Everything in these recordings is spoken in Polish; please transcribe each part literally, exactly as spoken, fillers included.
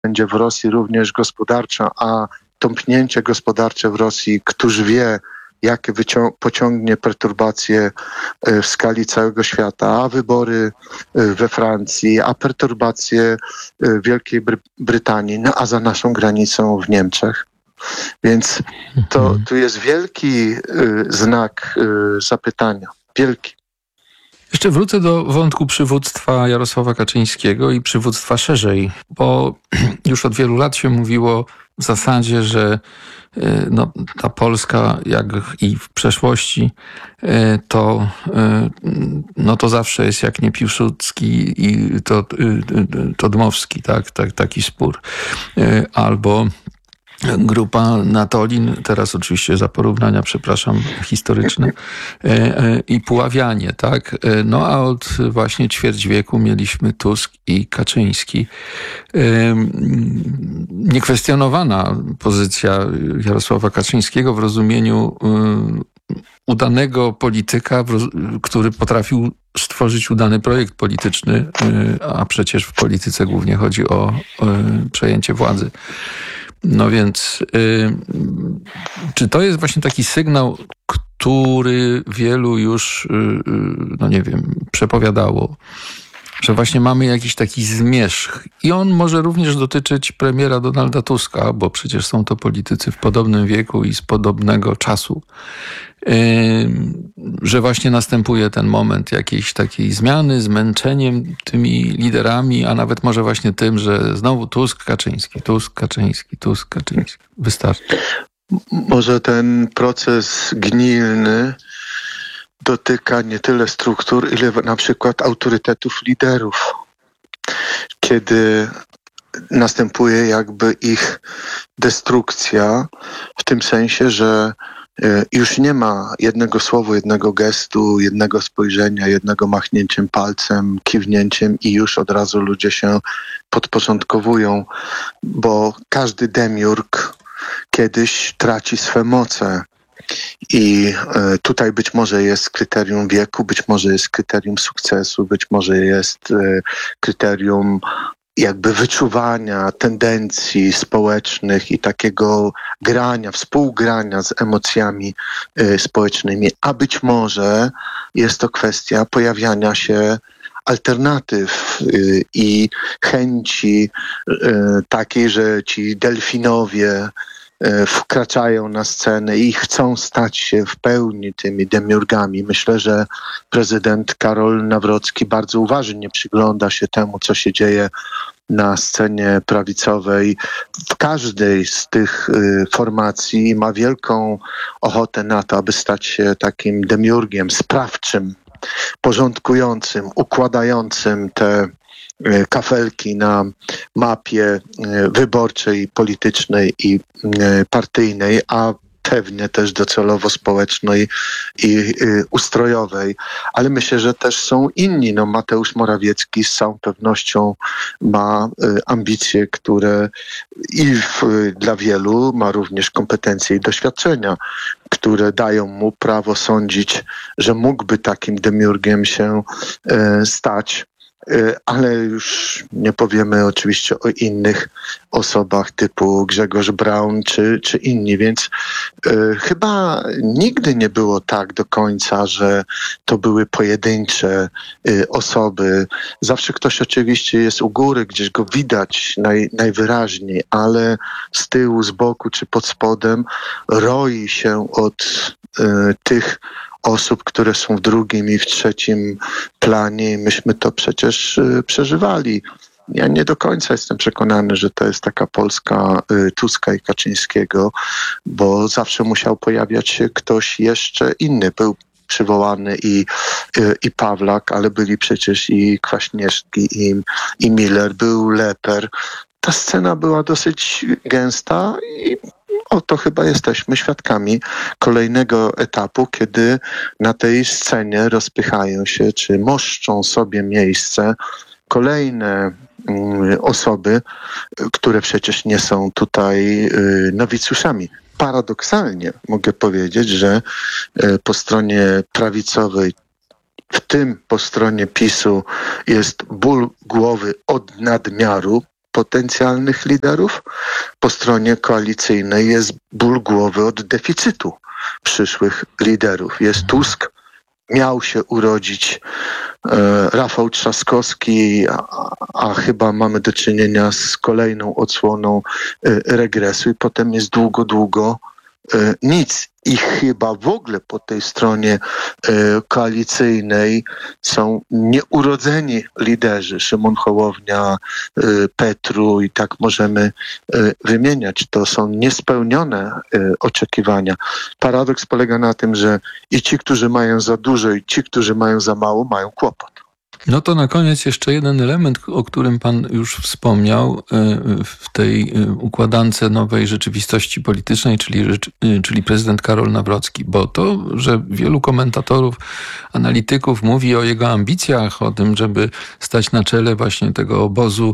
będzie w Rosji również gospodarcza, a tąpnięcie gospodarcze w Rosji, któż wie, jakie wycią- pociągnie perturbacje w skali całego świata, a wybory we Francji, a perturbacje w Wielkiej Bry- Brytanii, no a za naszą granicą w Niemczech. Więc to tu jest wielki y, znak y, zapytania. Wielki. Jeszcze wrócę do wątku przywództwa Jarosława Kaczyńskiego i przywództwa szerzej, bo już od wielu lat się mówiło w zasadzie, że no, ta Polska, jak i w przeszłości, to, no, to zawsze jest jak nie Piłsudski i to, to Dmowski, tak, tak, taki spór. Albo grupa Natolin, teraz oczywiście za porównania, przepraszam, historyczne, i Puławianie, tak? No a od właśnie ćwierć wieku mieliśmy Tusk i Kaczyński. Niekwestionowana pozycja Jarosława Kaczyńskiego w rozumieniu udanego polityka, który potrafił stworzyć udany projekt polityczny, a przecież w polityce głównie chodzi o przejęcie władzy. No więc y, czy to jest właśnie taki sygnał, który wielu już, y, y, no nie wiem, przepowiadało, że właśnie mamy jakiś taki zmierzch i on może również dotyczyć premiera Donalda Tuska, bo przecież są to politycy w podobnym wieku i z podobnego czasu, yy, że właśnie następuje ten moment jakiejś takiej zmiany, zmęczeniem tymi liderami, a nawet może właśnie tym, że znowu Tusk, Kaczyński, Tusk, Kaczyński, Tusk, Kaczyński. Wystarczy. Może ten proces gnilny dotyka nie tyle struktur, ile na przykład autorytetów liderów. Kiedy następuje jakby ich destrukcja, w tym sensie, że już nie ma jednego słowa, jednego gestu, jednego spojrzenia, jednego machnięciem palcem, kiwnięciem i już od razu ludzie się podporządkowują, bo każdy demiurg kiedyś traci swe moce. I tutaj być może jest kryterium wieku, być może jest kryterium sukcesu, być może jest kryterium jakby wyczuwania tendencji społecznych i takiego grania, współgrania z emocjami społecznymi, a być może jest to kwestia pojawiania się alternatyw i chęci takiej, że ci delfinowie wkraczają na scenę i chcą stać się w pełni tymi demiurgami. Myślę, że prezydent Karol Nawrocki bardzo uważnie przygląda się temu, co się dzieje na scenie prawicowej w każdej z tych y, formacji i ma wielką ochotę na to, aby stać się takim demiurgiem sprawczym, porządkującym, układającym te kafelki na mapie wyborczej, politycznej i partyjnej, a pewnie też docelowo społecznej i ustrojowej. Ale myślę, że też są inni. No, Mateusz Morawiecki z całą pewnością ma ambicje, które i w, dla wielu ma również kompetencje i doświadczenia, które dają mu prawo sądzić, że mógłby takim demiurgiem się e, stać. Ale już nie powiemy oczywiście o innych osobach typu Grzegorz Braun czy, czy inni, więc y, chyba nigdy nie było tak do końca, że to były pojedyncze y, osoby. Zawsze ktoś oczywiście jest u góry, gdzieś go widać naj, najwyraźniej, ale z tyłu, z boku czy pod spodem roi się od y, tych osób, które są w drugim i w trzecim planie i myśmy to przecież y, przeżywali. Ja nie do końca jestem przekonany, że to jest taka Polska y, Tuska i Kaczyńskiego, bo zawsze musiał pojawiać się ktoś jeszcze inny. Był przywołany i, y, i Pawlak, ale byli przecież i Kwaśniewski, i, i Miller, był Leper. Ta scena była dosyć gęsta i oto chyba jesteśmy świadkami kolejnego etapu, kiedy na tej scenie rozpychają się, czy moszczą sobie miejsce kolejne mm, osoby, które przecież nie są tutaj y, nowicjuszami. Paradoksalnie mogę powiedzieć, że y, po stronie prawicowej, w tym po stronie PiSu, jest ból głowy od nadmiaru, potencjalnych liderów. Po stronie koalicyjnej jest ból głowy od deficytu przyszłych liderów. Jest Tusk, miał się urodzić e, Rafał Trzaskowski, a, a chyba mamy do czynienia z kolejną odsłoną e, regresu i potem jest długo, długo e, nic. I chyba w ogóle po tej stronie e, koalicyjnej są nieurodzeni liderzy. Szymon Hołownia, e, Petru i tak możemy e, wymieniać. To są niespełnione e, oczekiwania. Paradoks polega na tym, że i ci, którzy mają za dużo, i ci, którzy mają za mało, mają kłopot. No to na koniec jeszcze jeden element, o którym pan już wspomniał w tej układance nowej rzeczywistości politycznej, czyli, czyli prezydent Karol Nawrocki, bo to, że wielu komentatorów, analityków mówi o jego ambicjach, o tym, żeby stać na czele właśnie tego obozu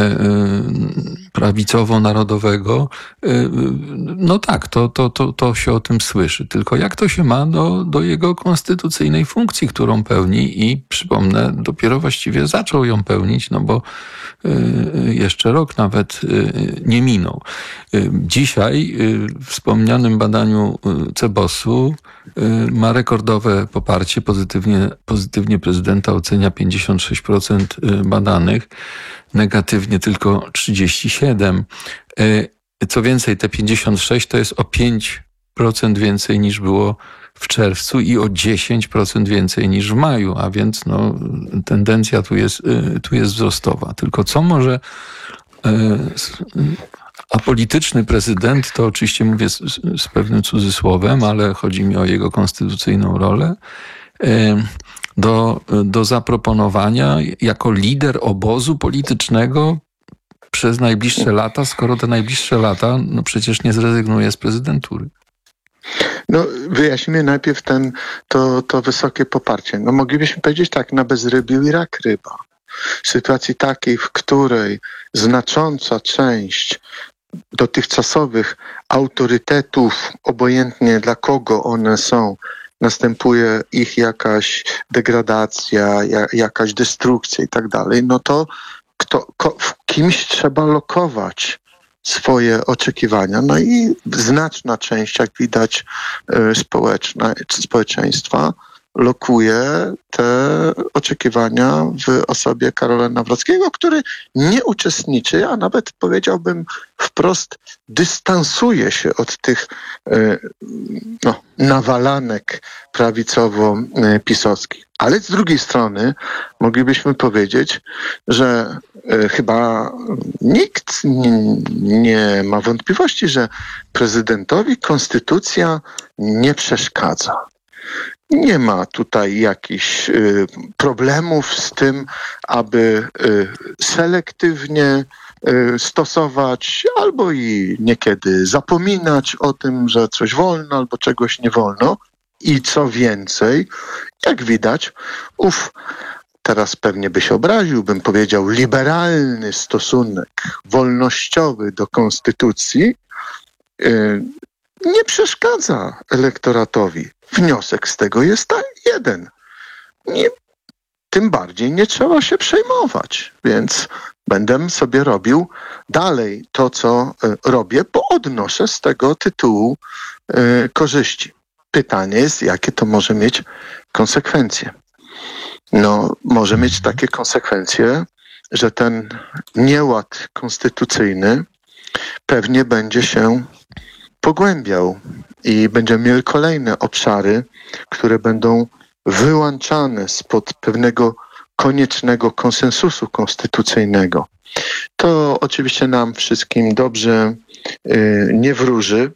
prawicowo-narodowego, no tak, to, to, to, to się o tym słyszy. Tylko jak to się ma do, do jego konstytucyjnej funkcji, którą pełni i przypomnę, dopiero właściwie zaczął ją pełnić, no bo y, jeszcze rok nawet y, nie minął. Y, dzisiaj y, w wspomnianym badaniu y, Cebosu y, ma rekordowe poparcie, pozytywnie, pozytywnie prezydenta ocenia pięćdziesiąt sześć procent badanych, negatywnie tylko trzydzieści siedem procent. Y, co więcej, te pięćdziesiąt sześć to jest o pięć procent więcej niż było w czerwcu i o dziesięć procent więcej niż w maju, a więc no, tendencja tu jest, tu jest wzrostowa. Tylko co może apolityczny prezydent, to oczywiście mówię z, z pewnym cudzysłowem, ale chodzi mi o jego konstytucyjną rolę, do, do zaproponowania jako lider obozu politycznego przez najbliższe lata, skoro te najbliższe lata no przecież nie zrezygnuje z prezydentury. No, wyjaśnijmy najpierw ten, to, to wysokie poparcie. No, moglibyśmy powiedzieć tak, na bezrybiu i rak ryba. W sytuacji takiej, w której znacząca część dotychczasowych autorytetów, obojętnie dla kogo one są, następuje ich jakaś degradacja, jakaś destrukcja i tak dalej, no to kto, ko, w kimś trzeba lokować swoje oczekiwania. No i znaczna część, jak widać, społeczna, społeczeństwa lokuje te oczekiwania w osobie Karola Nawrockiego, który nie uczestniczy, a nawet powiedziałbym wprost dystansuje się od tych no, nawalanek prawicowo-pisowskich. Ale z drugiej strony moglibyśmy powiedzieć, że chyba nikt nie, nie ma wątpliwości, że prezydentowi konstytucja nie przeszkadza. Nie ma tutaj jakichś y, problemów z tym, aby y, selektywnie y, stosować albo i niekiedy zapominać o tym, że coś wolno albo czegoś nie wolno. I co więcej, jak widać, ów, teraz pewnie by się obraził, bym powiedział, liberalny stosunek wolnościowy do konstytucji y, nie przeszkadza elektoratowi. Wniosek z tego jest ta jeden. Nie, tym bardziej nie trzeba się przejmować, więc będę sobie robił dalej to, co y, robię, bo odnoszę z tego tytułu y, korzyści. Pytanie jest, jakie to może mieć konsekwencje. No, może mieć takie konsekwencje, że ten nieład konstytucyjny pewnie będzie się pogłębiał i będziemy mieli kolejne obszary, które będą wyłączane spod pewnego koniecznego konsensusu konstytucyjnego. To oczywiście nam wszystkim dobrze y, nie wróży,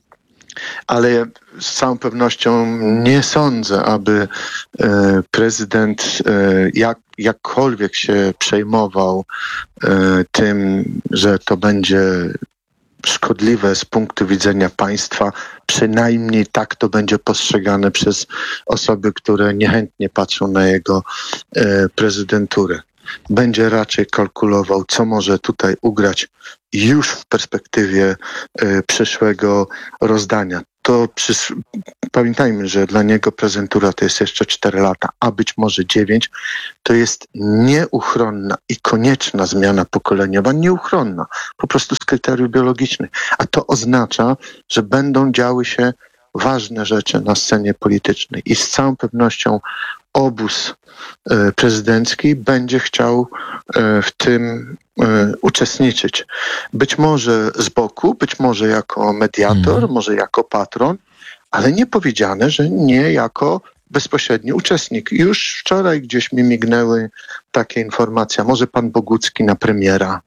ale z całą pewnością nie sądzę, aby y, prezydent y, jak, jakkolwiek się przejmował y, tym, że to będzie szkodliwe z punktu widzenia państwa, przynajmniej tak to będzie postrzegane przez osoby, które niechętnie patrzą na jego e, prezydenturę. Będzie raczej kalkulował, co może tutaj ugrać już w perspektywie e, przyszłego rozdania. to przys- pamiętajmy, że dla niego prezydentura to jest jeszcze cztery lata, a być może dziewięć. To jest nieuchronna i konieczna zmiana pokoleniowa, nieuchronna, po prostu z kryteriów biologicznych. A to oznacza, że będą działy się ważne rzeczy na scenie politycznej i z całą pewnością obóz e, prezydencki będzie chciał e, w tym e, uczestniczyć. Być może z boku, być może jako mediator, mm. może jako patron, ale nie powiedziane, że nie jako bezpośredni uczestnik. Już wczoraj gdzieś mi mignęły takie informacje, może pan Bogucki na premiera.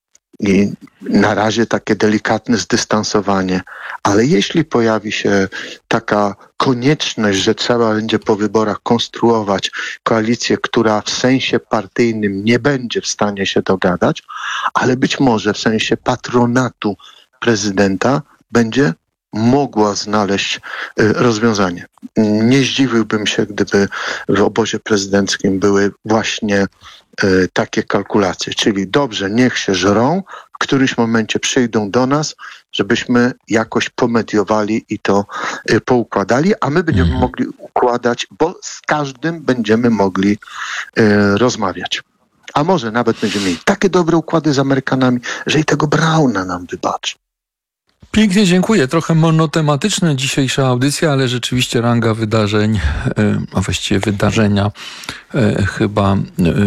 I na razie takie delikatne zdystansowanie. Ale jeśli pojawi się taka konieczność, że trzeba będzie po wyborach konstruować koalicję, która w sensie partyjnym nie będzie w stanie się dogadać, ale być może w sensie patronatu prezydenta będzie mogła znaleźć rozwiązanie. Nie zdziwiłbym się, gdyby w obozie prezydenckim były właśnie takie kalkulacje, czyli dobrze, niech się żrą, w którymś momencie przyjdą do nas, żebyśmy jakoś pomediowali i to poukładali, a my będziemy mhm. mogli układać, bo z każdym będziemy mogli e, rozmawiać. A może nawet będziemy mieli takie dobre układy z Amerykanami, że i tego Brauna nam wybaczy. Pięknie dziękuję. Trochę monotematyczna dzisiejsza audycja, ale rzeczywiście ranga wydarzeń, a właściwie wydarzenia chyba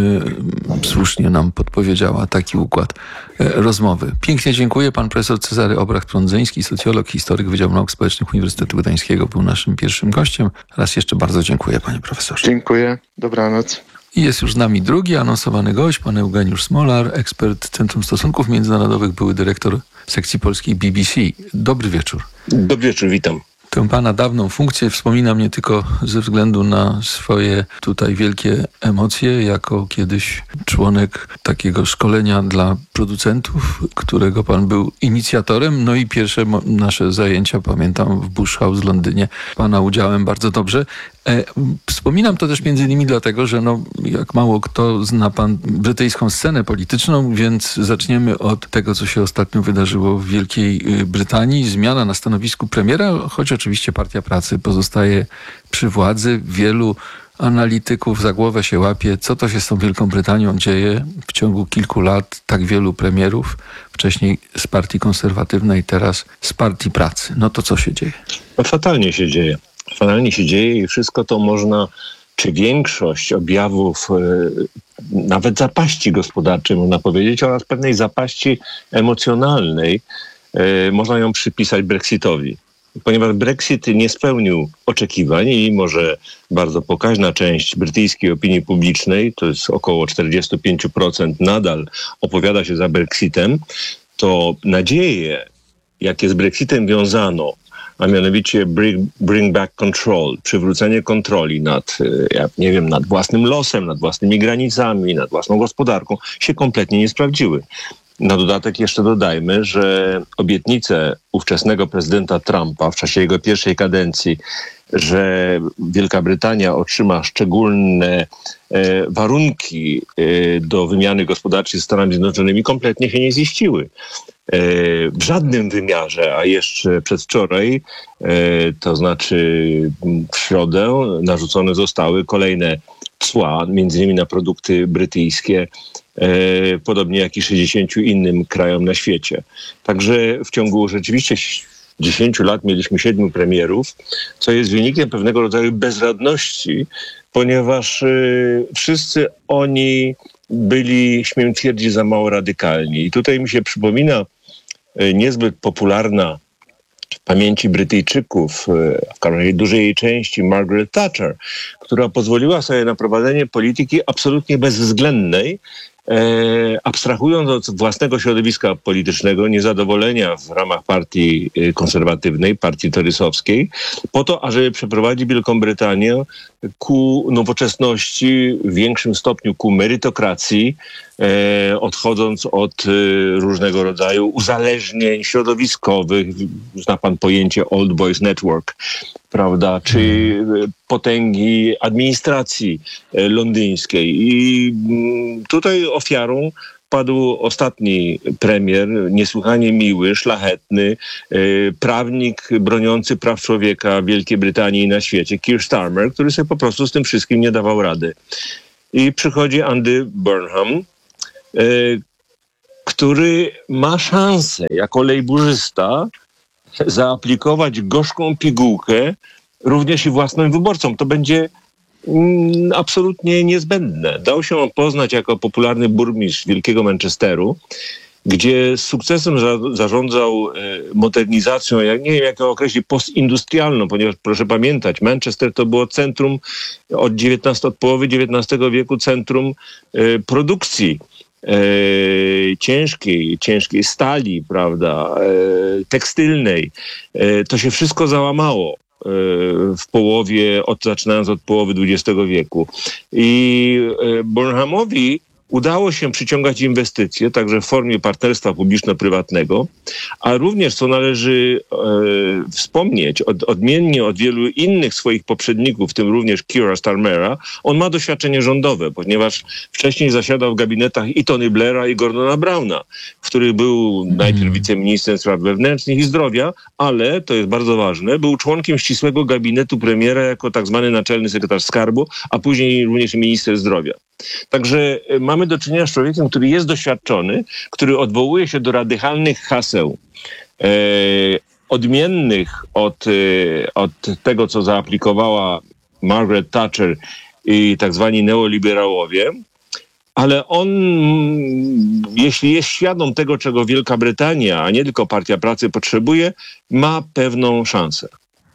słusznie nam podpowiedziała taki układ rozmowy. Pięknie dziękuję. Pan profesor Cezary Obrecht-Prądzyński, socjolog, historyk Wydziału Nauk Społecznych Uniwersytetu Gdańskiego, był naszym pierwszym gościem. Raz jeszcze bardzo dziękuję, panie profesorze. Dziękuję. Dobranoc. I jest już z nami drugi anonsowany gość, pan Eugeniusz Smolar, ekspert Centrum Stosunków Międzynarodowych, były dyrektor sekcji polskiej B B C. Dobry wieczór. Dobry wieczór, witam. Tę pana dawną funkcję wspominam nie tylko ze względu na swoje tutaj wielkie emocje, jako kiedyś członek takiego szkolenia dla producentów, którego pan był inicjatorem, no i pierwsze mo- nasze zajęcia, pamiętam, w Bush House w Londynie, pana udziałem bardzo dobrze. E, wspominam to też między innymi dlatego, że no, jak mało kto zna pan brytyjską scenę polityczną, więc zaczniemy od tego, co się ostatnio wydarzyło w Wielkiej Brytanii. Zmiana na stanowisku premiera, choć oczywiście Partia Pracy pozostaje przy władzy. Wielu analityków za głowę się łapie, co to się z tą Wielką Brytanią dzieje w ciągu kilku lat, tak wielu premierów, wcześniej z Partii Konserwatywnej, teraz z Partii Pracy. No to co się dzieje? No, fatalnie się dzieje. Fatalnie się dzieje i wszystko to można, czy większość objawów e, nawet zapaści gospodarczej, można powiedzieć, oraz pewnej zapaści emocjonalnej, e, można ją przypisać Brexitowi. Ponieważ Brexit nie spełnił oczekiwań i może bardzo pokaźna część brytyjskiej opinii publicznej, to jest około czterdzieści pięć procent, nadal opowiada się za Brexitem, to nadzieje, jakie z Brexitem wiązano, a mianowicie bring, bring back control, przywrócenie kontroli nad, ja nie wiem, nad własnym losem, nad własnymi granicami, nad własną gospodarką, się kompletnie nie sprawdziły. Na dodatek jeszcze dodajmy, że obietnice ówczesnego prezydenta Trumpa w czasie jego pierwszej kadencji, że Wielka Brytania otrzyma szczególne e, warunki e, do wymiany gospodarczej z Stanami Zjednoczonymi, kompletnie się nie ziściły. E, w żadnym wymiarze, a jeszcze przedwczoraj, e, to znaczy w środę, narzucone zostały kolejne cła, między innymi na produkty brytyjskie, E, podobnie jak i sześćdziesięciu innym krajom na świecie. Także w ciągu rzeczywiście dziesięciu lat mieliśmy siedmiu premierów, co jest wynikiem pewnego rodzaju bezradności, ponieważ e, wszyscy oni byli, śmiem twierdzić, za mało radykalni. I tutaj mi się przypomina e, niezbyt popularna w pamięci Brytyjczyków, w każdej dużej jej części Margaret Thatcher, która pozwoliła sobie na prowadzenie polityki absolutnie bezwzględnej, E, abstrahując od własnego środowiska politycznego, niezadowolenia w ramach partii konserwatywnej, partii torysowskiej, po to, ażeby przeprowadzić Wielką Brytanię ku nowoczesności, w większym stopniu ku merytokracji, e, odchodząc od e, różnego rodzaju uzależnień środowiskowych. Zna pan pojęcie Old Boys Network, prawda, czy potęgi administracji londyńskiej. I tutaj ofiarą wpadł ostatni premier, niesłychanie miły, szlachetny, prawnik broniący praw człowieka w Wielkiej Brytanii i na świecie, Keir Starmer, który sobie po prostu z tym wszystkim nie dawał rady. I przychodzi Andy Burnham, który ma szansę jako lejburzysta zaaplikować gorzką pigułkę również i własnym wyborcom. To będzie mm, absolutnie niezbędne. Dał się on poznać jako popularny burmistrz Wielkiego Manchesteru, gdzie z sukcesem za, zarządzał e, modernizacją, jak nie wiem jak to określić, postindustrialną, ponieważ proszę pamiętać, Manchester to było centrum od dziewiętnastego, od połowy dziewiętnastego wieku centrum e, produkcji e, ciężkiej, ciężkiej stali, prawda, e, tekstylnej. E, to się wszystko załamało w połowie, od, zaczynając od połowy dwudziestego wieku. I Burnhamowi udało się przyciągać inwestycje, także w formie partnerstwa publiczno-prywatnego, a również, co należy e, wspomnieć, od, odmiennie od wielu innych swoich poprzedników, w tym również Keira Starmera, on ma doświadczenie rządowe, ponieważ wcześniej zasiadał w gabinetach i Tony Blaira, i Gordona Browna, w których był najpierw wiceministrem spraw wewnętrznych i zdrowia, ale, to jest bardzo ważne, był członkiem ścisłego gabinetu premiera jako tak zwany naczelny sekretarz skarbu, a później również minister zdrowia. Także mamy do czynienia z człowiekiem, który jest doświadczony, który odwołuje się do radykalnych haseł, e, odmiennych od, e, od tego, co zaaplikowała Margaret Thatcher i tak zwani neoliberałowie, ale on, jeśli jest świadom tego, czego Wielka Brytania, a nie tylko Partia Pracy potrzebuje, ma pewną szansę.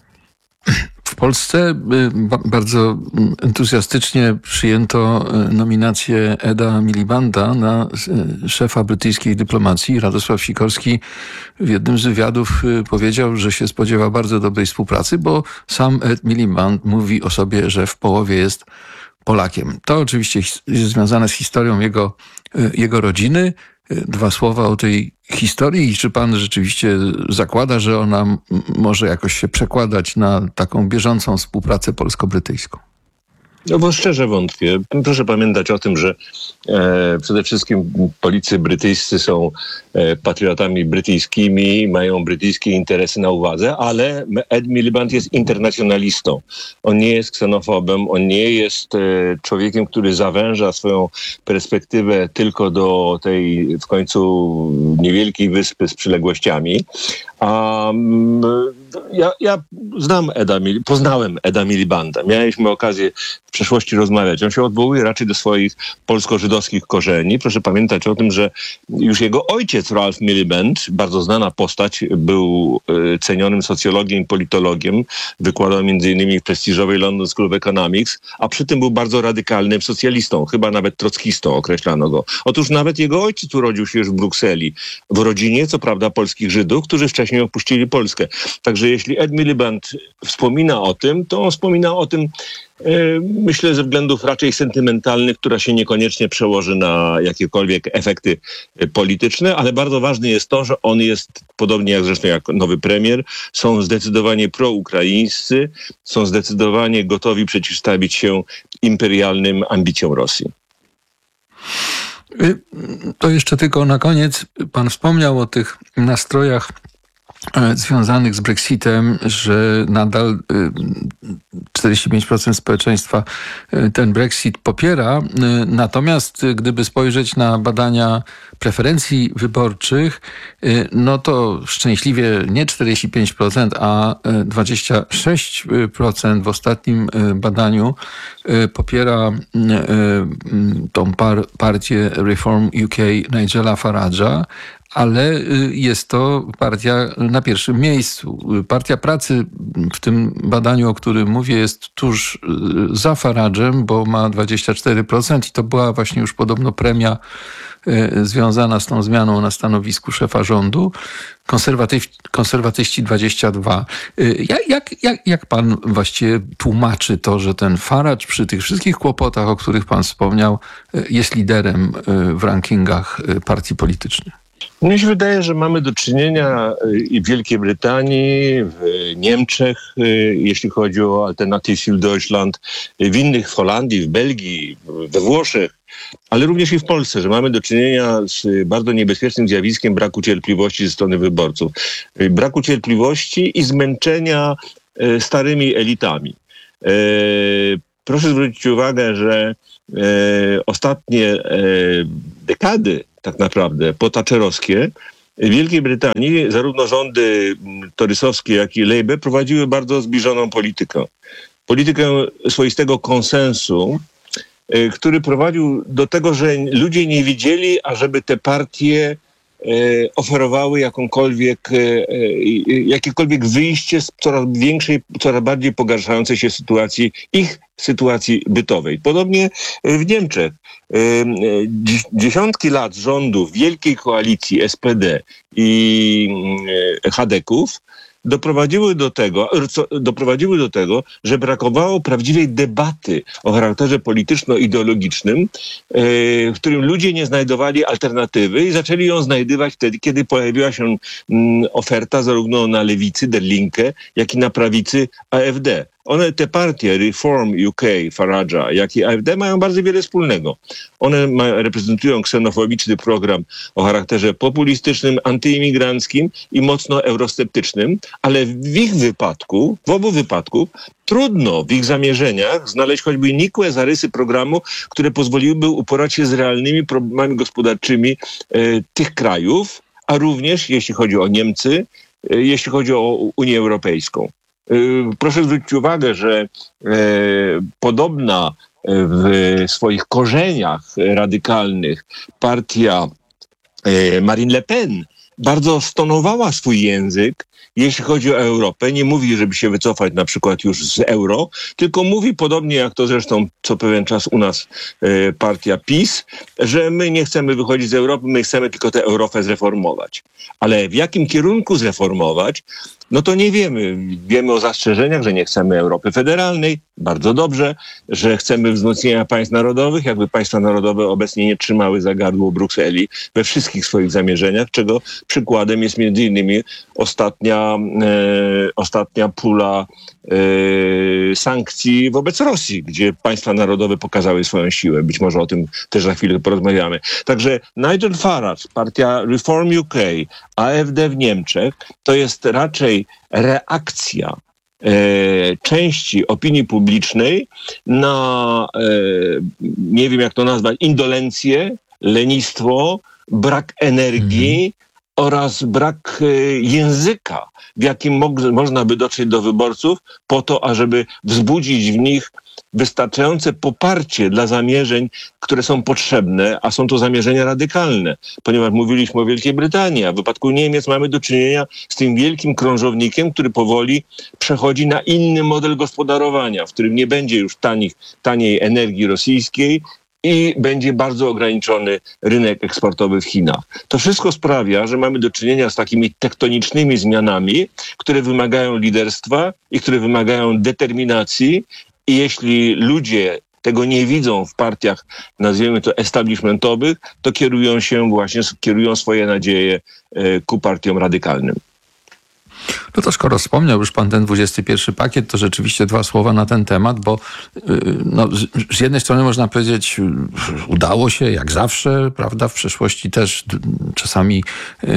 W Polsce bardzo entuzjastycznie przyjęto nominację Eda Milibanda na szefa brytyjskiej dyplomacji. Radosław Sikorski w jednym z wywiadów powiedział, że się spodziewa bardzo dobrej współpracy, bo sam Ed Miliband mówi o sobie, że w połowie jest Polakiem. To oczywiście jest związane z historią jego, jego rodziny. Dwa słowa o tej historii i czy pan rzeczywiście zakłada, że ona m- może jakoś się przekładać na taką bieżącą współpracę polsko-brytyjską? No bo szczerze wątpię. Proszę pamiętać o tym, że e, przede wszystkim politycy brytyjscy są e, patriotami brytyjskimi, mają brytyjskie interesy na uwadze, ale Ed Miliband jest internacjonalistą. On nie jest ksenofobem, on nie jest e, człowiekiem, który zawęża swoją perspektywę tylko do tej w końcu niewielkiej wyspy z przyległościami. A mm, ja, ja znam Eda, poznałem Eda Milibanda. Mieliśmy okazję w przeszłości rozmawiać. On się odwołuje raczej do swoich polsko-żydowskich korzeni. Proszę pamiętać o tym, że już jego ojciec Ralph Miliband, bardzo znana postać, był y, cenionym socjologiem i politologiem. Wykładał między innymi w prestiżowej London School of Economics, a przy tym był bardzo radykalnym socjalistą, chyba nawet trockistą określano go. Otóż nawet jego ojciec urodził się już w Brukseli, w rodzinie, co prawda, polskich Żydów, którzy wcześniej opuścili Polskę. Także jeśli Ed Miliband wspomina o tym, to on wspomina o tym, myślę, ze względów raczej sentymentalnych, która się niekoniecznie przełoży na jakiekolwiek efekty polityczne, ale bardzo ważne jest to, że on jest, podobnie jak zresztą jak nowy premier, są zdecydowanie proukraińscy, są zdecydowanie gotowi przeciwstawić się imperialnym ambicjom Rosji. To jeszcze tylko na koniec. Pan wspomniał o tych nastrojach związanych z Brexitem, że nadal czterdzieści pięć procent społeczeństwa ten Brexit popiera. Natomiast gdyby spojrzeć na badania preferencji wyborczych, no to szczęśliwie nie czterdzieści pięć procent, a dwadzieścia sześć procent w ostatnim badaniu popiera tą par- partię Reform U K Nigela Farage'a, ale jest to partia na pierwszym miejscu. Partia Pracy w tym badaniu, o którym mówię, jest tuż za Farage'em, bo ma dwadzieścia cztery procent i to była właśnie już podobno premia związana z tą zmianą na stanowisku szefa rządu. Konserwatyw, konserwatyści dwadzieścia dwa. Jak, jak, jak, jak pan właściwie tłumaczy to, że ten Farage przy tych wszystkich kłopotach, o których pan wspomniał, jest liderem w rankingach partii politycznych? Mnie się wydaje, że mamy do czynienia i w Wielkiej Brytanii, w Niemczech, jeśli chodzi o Alternative für Deutschland, w innych, w Holandii, w Belgii, we Włoszech, ale również i w Polsce, że mamy do czynienia z bardzo niebezpiecznym zjawiskiem braku cierpliwości ze strony wyborców. Braku cierpliwości i zmęczenia starymi elitami. Proszę zwrócić uwagę, że ostatnie dekady tak naprawdę potaccerowskie w Wielkiej Brytanii zarówno rządy torysowskie, jak i Labour prowadziły bardzo zbliżoną politykę. Politykę swoistego konsensu, który prowadził do tego, że ludzie nie widzieli, ażeby te partie oferowały jakąkolwiek, jakiekolwiek wyjście z coraz większej, coraz bardziej pogarszającej się sytuacji, ich sytuacji bytowej. Podobnie w Niemczech. Dziesiątki lat rządów wielkiej koalicji S P D i Chadeków doprowadziły do tego, doprowadziły do tego, że brakowało prawdziwej debaty o charakterze polityczno-ideologicznym, w którym ludzie nie znajdowali alternatywy i zaczęli ją znajdywać wtedy, kiedy pojawiła się oferta zarówno na lewicy, Der Linke, jak i na prawicy A F D. One, te partie, Reform U K, Farage'a, jak i A F D, mają bardzo wiele wspólnego. One ma, reprezentują ksenofobiczny program o charakterze populistycznym, antyimigranckim i mocno eurosceptycznym, ale w ich wypadku, w obu wypadkach, trudno w ich zamierzeniach znaleźć choćby nikłe zarysy programu, które pozwoliłyby uporać się z realnymi problemami gospodarczymi e, tych krajów, a również, jeśli chodzi o Niemcy, e, jeśli chodzi o Unię Europejską. Proszę zwrócić uwagę, że e, podobna w swoich korzeniach radykalnych partia e, Marine Le Pen bardzo stonowała swój język, jeśli chodzi o Europę. Nie mówi, żeby się wycofać na przykład już z euro, tylko mówi podobnie jak to zresztą co pewien czas u nas e, partia PiS, że my nie chcemy wychodzić z Europy, my chcemy tylko tę Europę zreformować. Ale w jakim kierunku zreformować? No to nie wiemy. Wiemy o zastrzeżeniach, że nie chcemy Europy federalnej, bardzo dobrze, że chcemy wzmocnienia państw narodowych, jakby państwa narodowe obecnie nie trzymały za gardło Brukseli we wszystkich swoich zamierzeniach, czego przykładem jest między innymi ostatnia, e, ostatnia pula e, sankcji wobec Rosji, gdzie państwa narodowe pokazały swoją siłę. Być może o tym też za chwilę porozmawiamy. Także Nigel Farage, partia Reform U K, A F D w Niemczech, to jest raczej reakcja e, części opinii publicznej na, e, nie wiem jak to nazwać, indolencję, lenistwo, brak energii mm. oraz brak e, języka, w jakim mo- można by dotrzeć do wyborców po to, ażeby wzbudzić w nich wystarczające poparcie dla zamierzeń, które są potrzebne, a są to zamierzenia radykalne, ponieważ mówiliśmy o Wielkiej Brytanii, a w wypadku Niemiec mamy do czynienia z tym wielkim krążownikiem, który powoli przechodzi na inny model gospodarowania, w którym nie będzie już tanich, taniej energii rosyjskiej i będzie bardzo ograniczony rynek eksportowy w Chinach. To wszystko sprawia, że mamy do czynienia z takimi tektonicznymi zmianami, które wymagają liderstwa i które wymagają determinacji. I jeśli ludzie tego nie widzą w partiach, nazwijmy to establishmentowych, to kierują się właśnie, kierują swoje nadzieje ku partiom radykalnym. No to skoro wspomniał już pan ten dwudziesty pierwszy pakiet, to rzeczywiście dwa słowa na ten temat, bo no, z, z jednej strony można powiedzieć, udało się jak zawsze, prawda, w przeszłości też czasami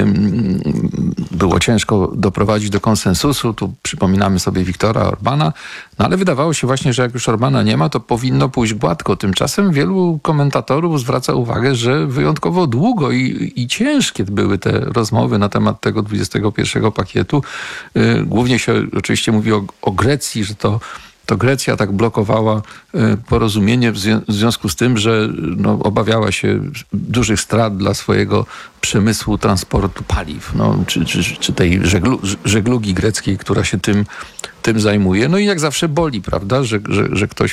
um, było ciężko doprowadzić do konsensusu, tu przypominamy sobie Viktora Orbana, no ale wydawało się właśnie, że jak już Orbana nie ma, to powinno pójść gładko. Tymczasem wielu komentatorów zwraca uwagę, że wyjątkowo długo i, i ciężkie były te rozmowy na temat tego dwudziestego pierwszego pakietu. Głównie się oczywiście mówi o, o Grecji, że to, to Grecja tak blokowała porozumienie w, zwią- w związku z tym, że no, obawiała się dużych strat dla swojego przemysłu transportu paliw, no, czy, czy, czy tej żeglu- żeglugi greckiej, która się tym, tym zajmuje. No i jak zawsze boli, prawda, że, że, że ktoś...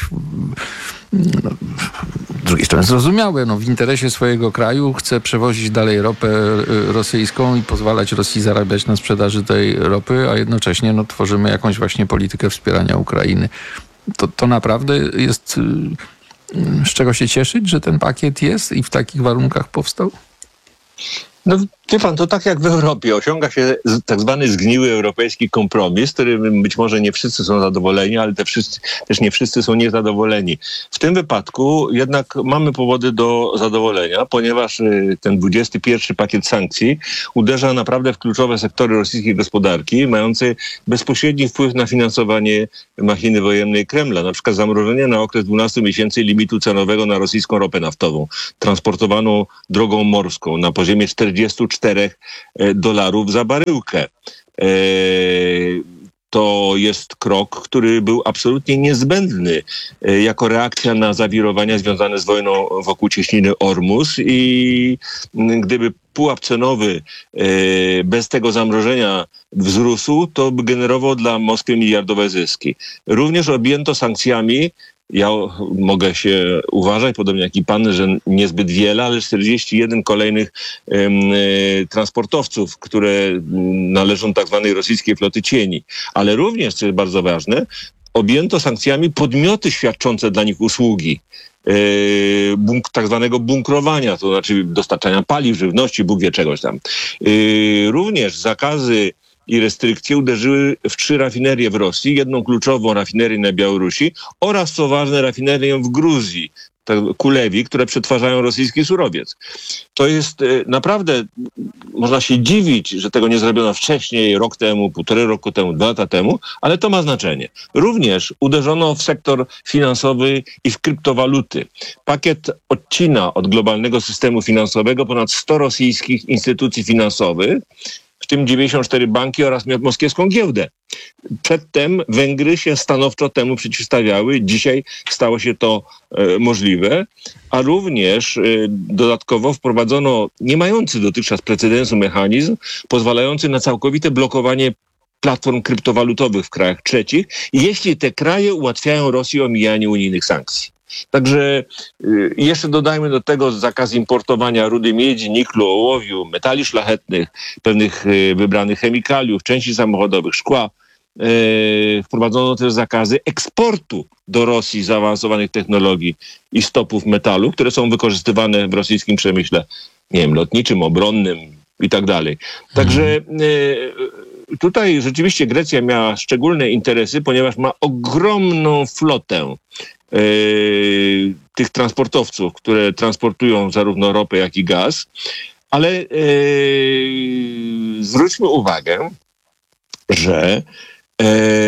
No, z drugiej strony zrozumiałe, no, w interesie swojego kraju chce przewozić dalej ropę rosyjską i pozwalać Rosji zarabiać na sprzedaży tej ropy, a jednocześnie no, tworzymy jakąś właśnie politykę wspierania Ukrainy. To, to naprawdę jest z czego się cieszyć, że ten pakiet jest i w takich warunkach powstał? No, Wie pan, to tak jak w Europie osiąga się tak zwany zgniły europejski kompromis, którym być może nie wszyscy są zadowoleni, ale te wszyscy, też nie wszyscy są niezadowoleni. W tym wypadku jednak mamy powody do zadowolenia, ponieważ ten dwudziesty pierwszy pakiet sankcji uderza naprawdę w kluczowe sektory rosyjskiej gospodarki, mające bezpośredni wpływ na finansowanie machiny wojennej Kremla, na przykład zamrożenie na okres dwunastu miesięcy limitu cenowego na rosyjską ropę naftową, transportowaną drogą morską na poziomie czterdziestu czterech dolarów za baryłkę. To jest krok, który był absolutnie niezbędny jako reakcja na zawirowania związane z wojną wokół cieśniny Ormus i gdyby pułap cenowy bez tego zamrożenia wzrósł, to by generował dla Moskwy miliardowe zyski. Również objęto sankcjami, ja mogę się uważać, podobnie jak i pan, że niezbyt wiele, ale czterdzieści jeden kolejnych e, transportowców, które należą tak zwanej rosyjskiej floty cieni. Ale również, co jest bardzo ważne, objęto sankcjami podmioty świadczące dla nich usługi. Yy, bunk, tak zwanego bunkrowania, to znaczy dostarczania paliw, żywności, Bóg wie czegoś tam. Yy, również zakazy i restrykcje uderzyły w trzy rafinerie w Rosji, jedną kluczową rafinerię na Białorusi oraz, co ważne, rafinerię w Gruzji, Kulewi, które przetwarzają rosyjski surowiec. To jest naprawdę, można się dziwić, że tego nie zrobiono wcześniej, rok temu, półtorej roku temu, dwa lata temu, ale to ma znaczenie. Również uderzono w sektor finansowy i w kryptowaluty. Pakiet odcina od globalnego systemu finansowego ponad sto rosyjskich instytucji finansowych, w tym dziewięćdziesiąt cztery banki oraz moskiewską giełdę. Przedtem Węgry się stanowczo temu przeciwstawiały. Dzisiaj stało się to e, możliwe, a również e, dodatkowo wprowadzono nie mający dotychczas precedensu mechanizm pozwalający na całkowite blokowanie platform kryptowalutowych w krajach trzecich, jeśli te kraje ułatwiają Rosji omijanie unijnych sankcji. Także y, jeszcze dodajmy do tego zakaz importowania rudy miedzi, niklu, ołowiu, metali szlachetnych, pewnych y, wybranych chemikaliów, części samochodowych, szkła. Y, wprowadzono też zakazy eksportu do Rosji zaawansowanych technologii i stopów metalu, które są wykorzystywane w rosyjskim przemyśle, nie wiem, lotniczym, obronnym i tak dalej. Także y, tutaj rzeczywiście Grecja miała szczególne interesy, ponieważ ma ogromną flotę Yy, tych transportowców, które transportują zarówno ropę, jak i gaz, ale yy, zwróćmy uwagę, że yy,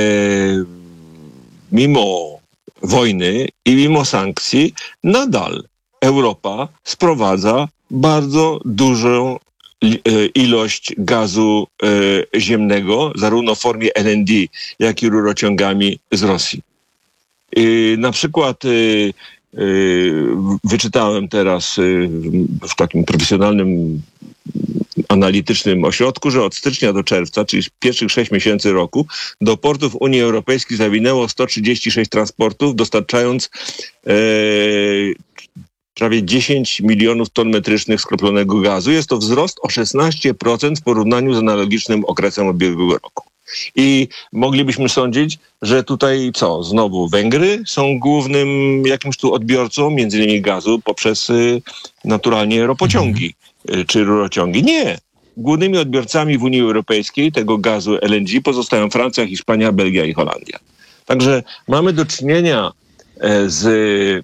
mimo wojny i mimo sankcji nadal Europa sprowadza bardzo dużą ilość gazu yy, ziemnego, zarówno w formie L N G, jak i rurociągami z Rosji. Yy, na przykład yy, yy, wyczytałem teraz yy, w takim profesjonalnym, analitycznym ośrodku, że od stycznia do czerwca, czyli pierwszych sześć miesięcy roku, do portów Unii Europejskiej zawinęło sto trzydzieści sześć transportów, dostarczając yy, prawie dziesięć milionów ton metrycznych skroplonego gazu. Jest to wzrost o szesnaście procent w porównaniu z analogicznym okresem ubiegłego roku. I moglibyśmy sądzić, że tutaj co? Znowu Węgry są głównym jakimś tu odbiorcą, między innymi gazu, poprzez y, naturalnie ropociągi y, czy rurociągi. Nie. Głównymi odbiorcami w Unii Europejskiej tego gazu L N G pozostają Francja, Hiszpania, Belgia i Holandia. Także mamy do czynienia e, z y,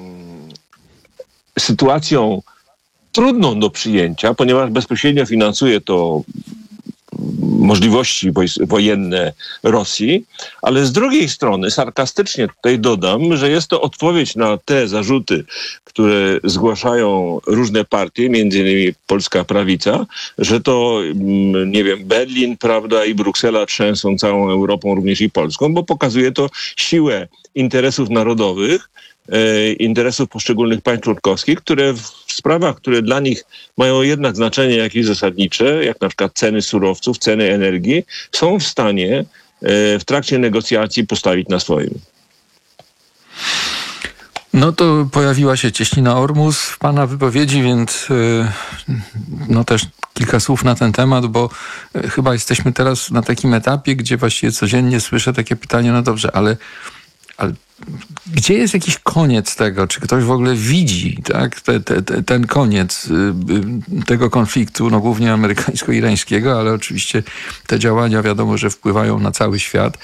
sytuacją trudną do przyjęcia, ponieważ bezpośrednio finansuje to możliwości wojenne Rosji, ale z drugiej strony sarkastycznie tutaj dodam, że jest to odpowiedź na te zarzuty, które zgłaszają różne partie, między innymi Polska Prawica, że to, nie wiem, Berlin, prawda, i Bruksela trzęsą całą Europą, również i Polską, bo pokazuje to siłę interesów narodowych, interesów poszczególnych państw członkowskich, które w sprawach, które dla nich mają jednak znaczenie jakieś zasadnicze, jak na przykład ceny surowców, ceny energii, są w stanie w trakcie negocjacji postawić na swoim. No to pojawiła się cieśnina Ormus w pana wypowiedzi, więc no też kilka słów na ten temat, bo chyba jesteśmy teraz na takim etapie, gdzie właściwie codziennie słyszę takie pytanie, no dobrze, ale, ale gdzie jest jakiś koniec tego? Czy ktoś w ogóle widzi, tak, te, te, te, ten koniec tego konfliktu, no głównie amerykańsko-irańskiego, ale oczywiście te działania wiadomo, że wpływają na cały świat.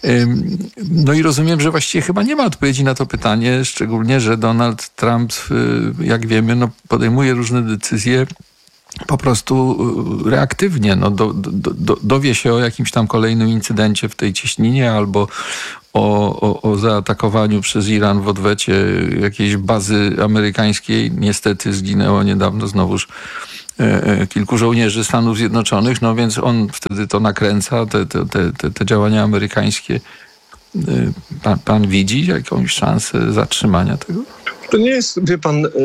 No i rozumiem, że właściwie chyba nie ma odpowiedzi na to pytanie, szczególnie, że Donald Trump, jak wiemy, no podejmuje różne decyzje po prostu reaktywnie. No do, do, do, dowie się o jakimś tam kolejnym incydencie w tej cieśninie albo o, o, o zaatakowaniu przez Iran w odwecie jakiejś bazy amerykańskiej. Niestety zginęło niedawno znowuż kilku żołnierzy Stanów Zjednoczonych, no więc on wtedy to nakręca, te, te, te, te działania amerykańskie. Pan, pan widzi jakąś szansę zatrzymania tego? To nie jest, wie pan, yy,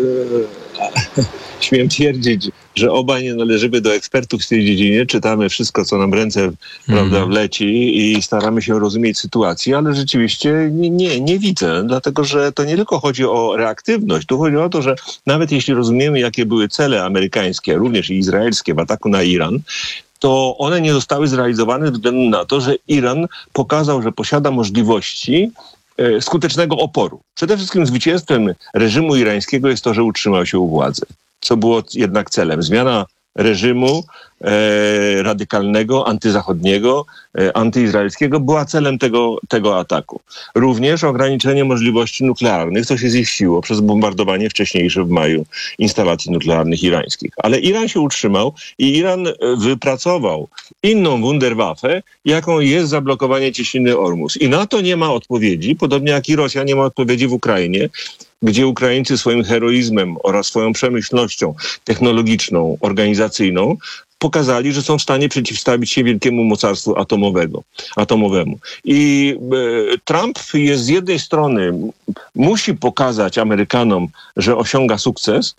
yy, śmiem twierdzić, że obaj nie należymy do ekspertów w tej dziedzinie. Czytamy wszystko, co nam w ręce mm. prawda, wleci i staramy się rozumieć sytuację, ale rzeczywiście nie, nie, nie widzę, dlatego że to nie tylko chodzi o reaktywność, tu chodzi o to, że nawet jeśli rozumiemy, jakie były cele amerykańskie, również i izraelskie w ataku na Iran, to one nie zostały zrealizowane ze względu na to, że Iran pokazał, że posiada możliwości skutecznego oporu. Przede wszystkim zwycięstwem reżimu irańskiego jest to, że utrzymał się u władzy, co było jednak celem. Zmiana reżimu e, radykalnego, antyzachodniego, e, antyizraelskiego była celem tego, tego ataku. Również ograniczenie możliwości nuklearnych, co się ziściło przez bombardowanie wcześniejsze w maju instalacji nuklearnych irańskich. Ale Iran się utrzymał i Iran wypracował inną Wunderwaffe, jaką jest zablokowanie cieśniny Ormus. I na to nie ma odpowiedzi, podobnie jak i Rosja nie ma odpowiedzi w Ukrainie, gdzie Ukraińcy swoim heroizmem oraz swoją przemyślnością technologiczną, organizacyjną pokazali, że są w stanie przeciwstawić się wielkiemu mocarstwu atomowego, atomowemu. I e, Trump jest z jednej strony, musi pokazać Amerykanom, że osiąga sukces,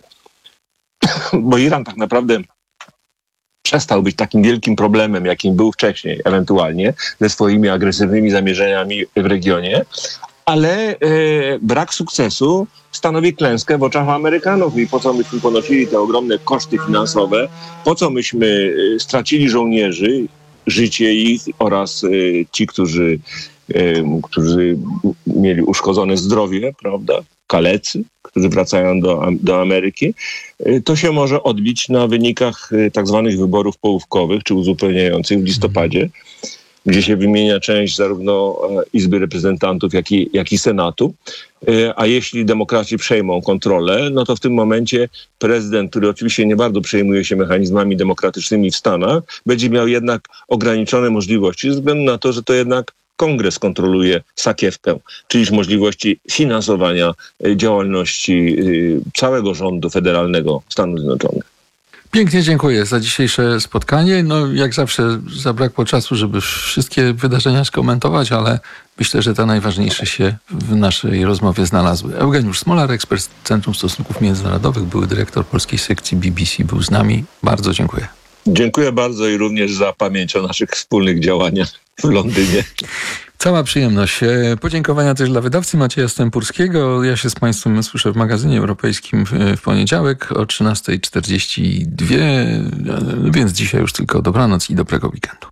bo Iran tak naprawdę przestał być takim wielkim problemem, jakim był wcześniej, ewentualnie, ze swoimi agresywnymi zamierzeniami w regionie, ale e, brak sukcesu stanowi klęskę w oczach Amerykanów. I po co myśmy ponosili te ogromne koszty finansowe, po co myśmy e, stracili żołnierzy, życie ich oraz e, ci, którzy, e, którzy mieli uszkodzone zdrowie, prawda, kalecy, którzy wracają do, do Ameryki, e, to się może odbić na wynikach e, tak zwanych wyborów połówkowych czy uzupełniających w listopadzie, gdzie się wymienia część zarówno Izby Reprezentantów, jak i, jak i Senatu. A jeśli demokraci przejmą kontrolę, no to w tym momencie prezydent, który oczywiście nie bardzo przejmuje się mechanizmami demokratycznymi w Stanach, będzie miał jednak ograniczone możliwości ze względu na to, że to jednak Kongres kontroluje sakiewkę, czyli możliwości finansowania działalności całego rządu federalnego Stanów Zjednoczonych. Pięknie dziękuję za dzisiejsze spotkanie. No, jak zawsze zabrakło czasu, żeby wszystkie wydarzenia skomentować, ale myślę, że te najważniejsze się w naszej rozmowie znalazły. Eugeniusz Smolar, ekspert Centrum Stosunków Międzynarodowych, były dyrektor polskiej sekcji B B C, był z nami. Bardzo dziękuję. Dziękuję bardzo i również za pamięć o naszych wspólnych działaniach w Londynie. Cała przyjemność. Podziękowania też dla wydawcy Macieja Stępurskiego. Ja się z Państwem słyszę w magazynie europejskim w poniedziałek o trzynasta czterdzieści dwa, więc dzisiaj już tylko dobranoc i dobrego weekendu.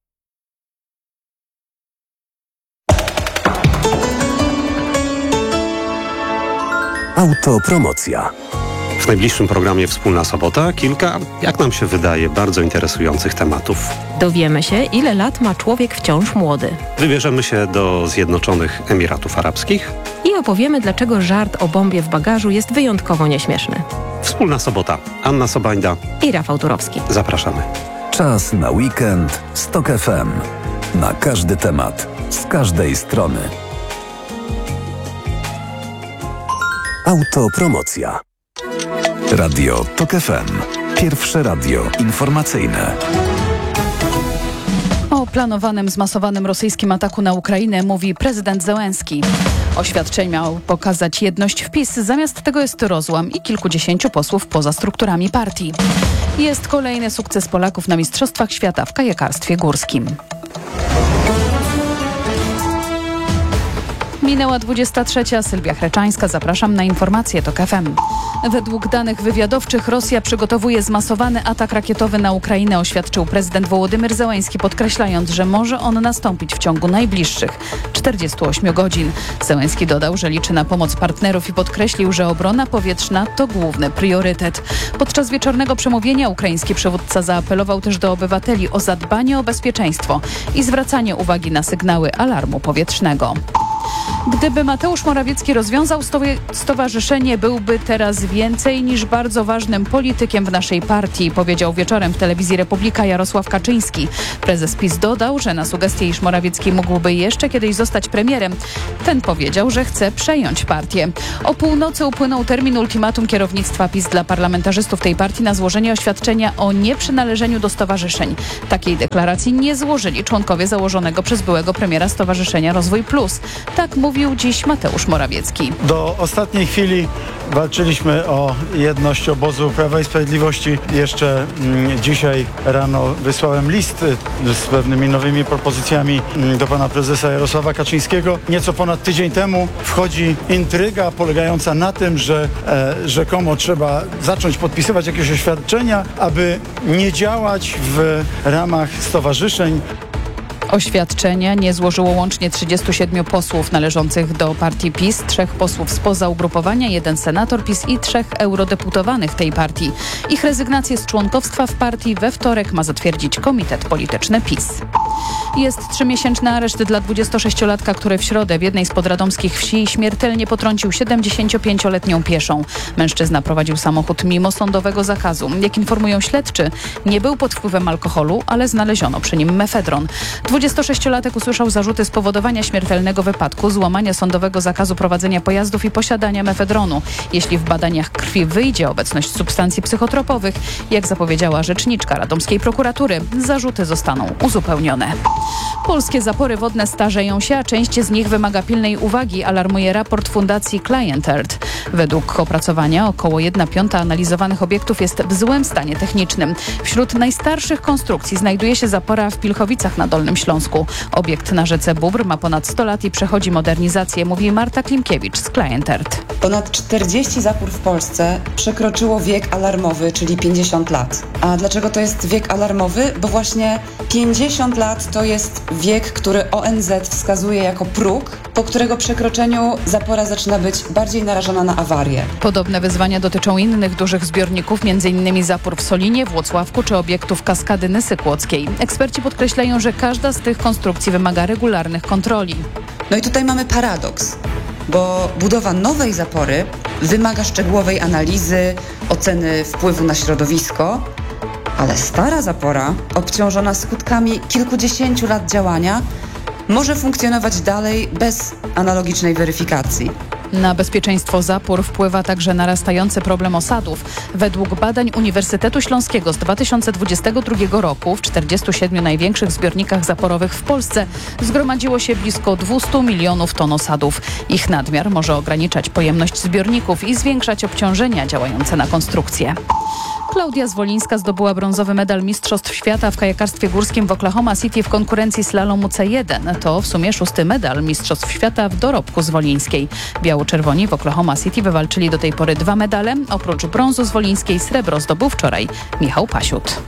Autopromocja. W najbliższym programie Wspólna Sobota kilka, jak nam się wydaje, bardzo interesujących tematów. Dowiemy się, ile lat ma człowiek wciąż młody. Wybierzemy się do Zjednoczonych Emiratów Arabskich. I opowiemy, dlaczego żart o bombie w bagażu jest wyjątkowo nieśmieszny. Wspólna Sobota. Anna Sobańda i Rafał Turowski. Zapraszamy. Czas na weekend z Tok F M. Na każdy temat, z każdej strony. Autopromocja. Radio Tok F M. Pierwsze radio informacyjne. O planowanym, zmasowanym rosyjskim ataku na Ukrainę mówi prezydent Zełenski. Oświadczeń miał pokazać jedność w PiS, zamiast tego jest rozłam i kilkudziesięciu posłów poza strukturami partii. Jest kolejny sukces Polaków na Mistrzostwach Świata w kajakarstwie górskim. Minęła dwudziesta trzecia. Sylwia Chreczańska. Zapraszam na informacje TOK F M. Według danych wywiadowczych Rosja przygotowuje zmasowany atak rakietowy na Ukrainę, oświadczył prezydent Wołodymyr Zełenski, podkreślając, że może on nastąpić w ciągu najbliższych czterdziestu ośmiu godzin. Zełenski dodał, że liczy na pomoc partnerów i podkreślił, że obrona powietrzna to główny priorytet. Podczas wieczornego przemówienia ukraiński przywódca zaapelował też do obywateli o zadbanie o bezpieczeństwo i zwracanie uwagi na sygnały alarmu powietrznego. Gdyby Mateusz Morawiecki rozwiązał stowarzyszenie, byłby teraz więcej niż bardzo ważnym politykiem w naszej partii, powiedział wieczorem w telewizji Republika Jarosław Kaczyński. Prezes PiS dodał, że na sugestię, iż Morawiecki mógłby jeszcze kiedyś zostać premierem, ten powiedział, że chce przejąć partię. O północy upłynął termin ultimatum kierownictwa PiS dla parlamentarzystów tej partii na złożenie oświadczenia o nieprzynależeniu do stowarzyszeń. Takiej deklaracji nie złożyli członkowie założonego przez byłego premiera Stowarzyszenia Rozwój Plus. Tak mówił dziś Mateusz Morawiecki. Do ostatniej chwili walczyliśmy o jedność obozu Prawa i Sprawiedliwości. Jeszcze mm, dzisiaj rano wysłałem list z pewnymi nowymi propozycjami mm, do pana prezesa Jarosława Kaczyńskiego. Nieco ponad tydzień temu wchodzi intryga polegająca na tym, że e, rzekomo trzeba zacząć podpisywać jakieś oświadczenia, aby nie działać w ramach stowarzyszeń. Oświadczenia nie złożyło łącznie trzydziestu siedmiu posłów należących do partii PiS, trzech posłów spoza ugrupowania, jeden senator PiS i trzech eurodeputowanych tej partii. Ich rezygnację z członkowstwa w partii we wtorek ma zatwierdzić Komitet Polityczny PiS. Jest trzymiesięczny areszt dla dwudziestosześciolatka, który w środę w jednej z podradomskich wsi śmiertelnie potrącił siedemdziesięciopięcioletnią pieszą. Mężczyzna prowadził samochód mimo sądowego zakazu. Jak informują śledczy, nie był pod wpływem alkoholu, ale znaleziono przy nim mefedron. dwudziestosześciolatek usłyszał zarzuty spowodowania śmiertelnego wypadku, złamania sądowego zakazu prowadzenia pojazdów i posiadania mefedronu. Jeśli w badaniach krwi wyjdzie obecność substancji psychotropowych, jak zapowiedziała rzeczniczka radomskiej prokuratury, zarzuty zostaną uzupełnione. Polskie zapory wodne starzeją się, a część z nich wymaga pilnej uwagi, alarmuje raport Fundacji Client Earth. Według opracowania około jedna piąta analizowanych obiektów jest w złym stanie technicznym. Wśród najstarszych konstrukcji znajduje się zapora w Pilchowicach na Dolnym Śląsku. Obiekt na rzece Bóbr ma ponad sto lat i przechodzi modernizację, mówi Marta Klimkiewicz z Client Earth. Ponad czterdzieści zapór w Polsce przekroczyło wiek alarmowy, czyli pięćdziesiąt lat. A dlaczego to jest wiek alarmowy? Bo właśnie pięćdziesiąt lat to jest wiek, który O N Z wskazuje jako próg, po którego przekroczeniu zapora zaczyna być bardziej narażona na awarię. Podobne wyzwania dotyczą innych dużych zbiorników, m.in. zapór w Solinie, Włocławku czy obiektów kaskady Nysy Kłodzkiej. Eksperci podkreślają, że każda z tych konstrukcji wymaga regularnych kontroli. No i tutaj mamy paradoks, bo budowa nowej zapory wymaga szczegółowej analizy, oceny wpływu na środowisko, ale stara zapora, obciążona skutkami kilkudziesięciu lat działania, może funkcjonować dalej bez analogicznej weryfikacji. Na bezpieczeństwo zapór wpływa także narastający problem osadów. Według badań Uniwersytetu Śląskiego z dwa tysiące dwudziestego drugiego roku w czterdziestu siedmiu największych zbiornikach zaporowych w Polsce zgromadziło się blisko dwieście milionów ton osadów. Ich nadmiar może ograniczać pojemność zbiorników i zwiększać obciążenia działające na konstrukcję. Klaudia Zwolińska zdobyła brązowy medal Mistrzostw Świata w kajakarstwie górskim w Oklahoma City w konkurencji slalomu C jeden. To w sumie szósty medal Mistrzostw Świata w dorobku Zwolińskiej. Biało-czerwoni w Oklahoma City wywalczyli do tej pory dwa medale. Oprócz brązu Zwolińskiej srebro zdobył wczoraj Michał Pasiut.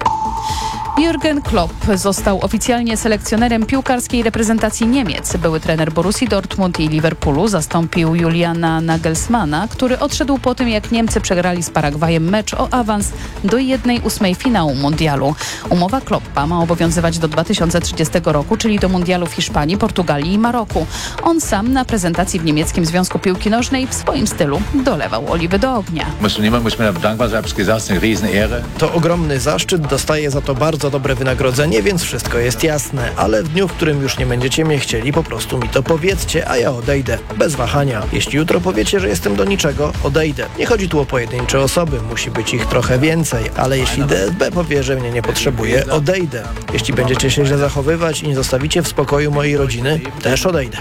Jürgen Klopp został oficjalnie selekcjonerem piłkarskiej reprezentacji Niemiec. Były trener Borussii Dortmund i Liverpoolu zastąpił Juliana Nagelsmana, który odszedł po tym, jak Niemcy przegrali z Paragwajem mecz o awans do jednej ósmej finału mundialu. Umowa Kloppa ma obowiązywać do dwa tysiące trzydziestego roku, czyli do mundialu w Hiszpanii, Portugalii i Maroku. On sam na prezentacji w niemieckim Związku Piłki Nożnej w swoim stylu dolewał oliwy do ognia. To ogromny zaszczyt, dostaję za to bardzo dobre wynagrodzenie, więc wszystko jest jasne, ale w dniu, w którym już nie będziecie mnie chcieli, po prostu mi to powiedzcie, a ja odejdę. Bez wahania. Jeśli jutro powiecie, że jestem do niczego, odejdę. Nie chodzi tu o pojedyncze osoby, musi być ich trochę więcej, ale jeśli D S B powie, że mnie nie potrzebuje, odejdę. Jeśli będziecie się źle zachowywać i nie zostawicie w spokoju mojej rodziny, też odejdę.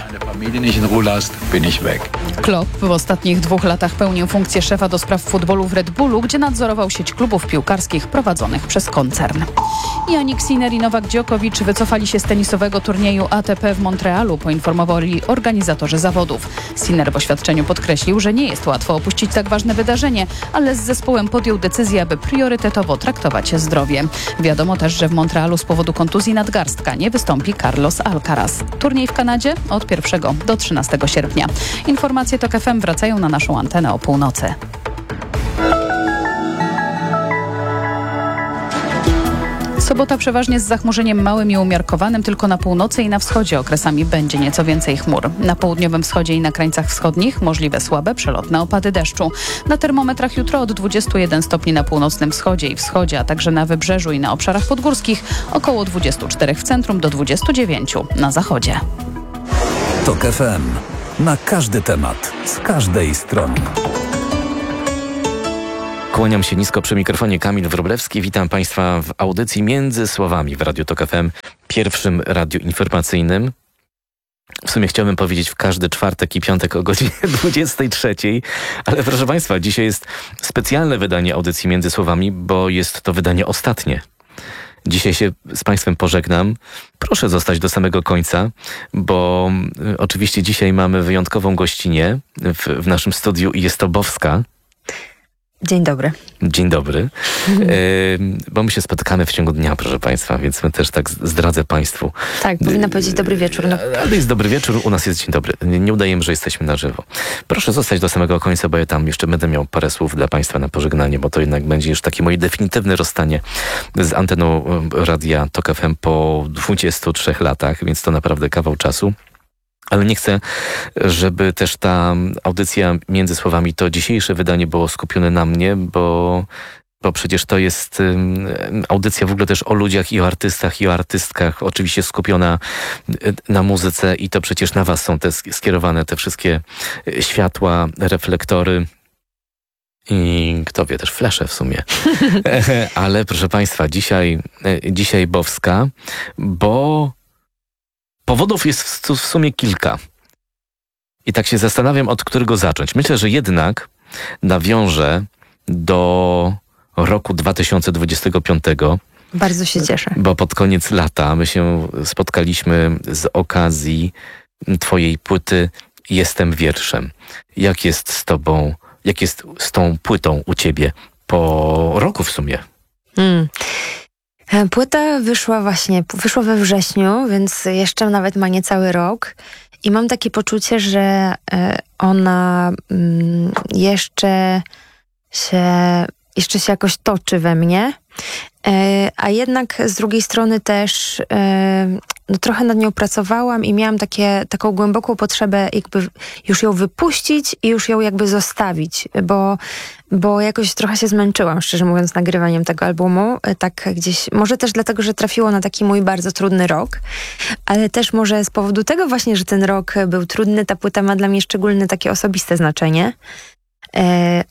Klopp w ostatnich dwóch latach pełnił funkcję szefa do spraw futbolu w Red Bullu, gdzie nadzorował sieć klubów piłkarskich prowadzonych przez koncern. Jannik Sinner i Nowak Djokovic wycofali się z tenisowego turnieju A T P w Montrealu, poinformowali organizatorzy zawodów. Sinner w oświadczeniu podkreślił, że nie jest łatwo opuścić tak ważne wydarzenie, ale z zespołem podjął decyzję, aby priorytetowo traktować zdrowie. Wiadomo też, że w Montrealu z powodu kontuzji nadgarstka nie wystąpi Carlos Alcaraz. Turniej w Kanadzie od pierwszego do trzynastego sierpnia. Informacje TOK F M wracają na naszą antenę o północy. Sobota przeważnie z zachmurzeniem małym i umiarkowanym, tylko na północy i na wschodzie okresami będzie nieco więcej chmur. Na południowym wschodzie i na krańcach wschodnich możliwe słabe, przelotne opady deszczu. Na termometrach jutro od dwudziestu jeden stopni na północnym wschodzie i wschodzie, a także na wybrzeżu i na obszarach podgórskich, około dwudziestu czterech w centrum do dwudziestu dziewięciu na zachodzie. TOK F M. Na każdy temat, z każdej strony. Kłaniam się nisko przy mikrofonie, Kamil Wróblewski. Witam Państwa w audycji Między Słowami w Radiu TOK F M, pierwszym radiu informacyjnym. W sumie chciałbym powiedzieć w każdy czwartek i piątek o godzinie dwudziestej trzeciej, ale proszę Państwa, dzisiaj jest specjalne wydanie audycji Między Słowami, bo jest to wydanie ostatnie. Dzisiaj się z Państwem pożegnam. Proszę zostać do samego końca, bo y, oczywiście dzisiaj mamy wyjątkową gościnię w, w naszym studiu i jest to Bowska. Dzień dobry. Dzień dobry. Mhm. E, bo my się spotykamy w ciągu dnia, proszę Państwa, więc my też tak zdradzę Państwu. Tak, powinna powiedzieć dobry wieczór. No. Ale jest dobry wieczór, u nas jest dzień dobry. Nie, nie udajemy, że jesteśmy na żywo. Proszę zostać do samego końca, bo ja tam jeszcze będę miał parę słów dla Państwa na pożegnanie, bo to jednak będzie już takie moje definitywne rozstanie z anteną radia TOK F M po dwudziestu trzech latach, więc to naprawdę kawał czasu. Ale nie chcę, żeby też ta audycja Między Słowami, to dzisiejsze wydanie było skupione na mnie, bo, bo przecież to jest um, audycja w ogóle też o ludziach i o artystach i o artystkach, oczywiście skupiona na muzyce i to przecież na Was są te skierowane te wszystkie światła, reflektory i kto wie, też flesze w sumie. Ale proszę Państwa, dzisiaj, dzisiaj Bowska, bo powodów jest w sumie kilka. I tak się zastanawiam, od którego zacząć. Myślę, że jednak nawiążę do roku dwa tysiące dwudziestego piątego. Bardzo się cieszę. Bo pod koniec lata my się spotkaliśmy z okazji Twojej płyty Jestem wierszem. Jak jest z Tobą, jak jest z tą płytą u Ciebie po roku w sumie? Hmm. Płyta wyszła właśnie, wyszła we wrześniu, więc jeszcze nawet ma niecały rok i mam takie poczucie, że ona jeszcze się, jeszcze się jakoś toczy we mnie, a jednak z drugiej strony też no, trochę nad nią pracowałam i miałam takie, taką głęboką potrzebę jakby już ją wypuścić i już ją jakby zostawić, bo, bo jakoś trochę się zmęczyłam, szczerze mówiąc, nagrywaniem tego albumu. Tak gdzieś, może też dlatego, że trafiło na taki mój bardzo trudny rok, ale też może z powodu tego właśnie, że ten rok był trudny, ta płyta ma dla mnie szczególne takie osobiste znaczenie. E-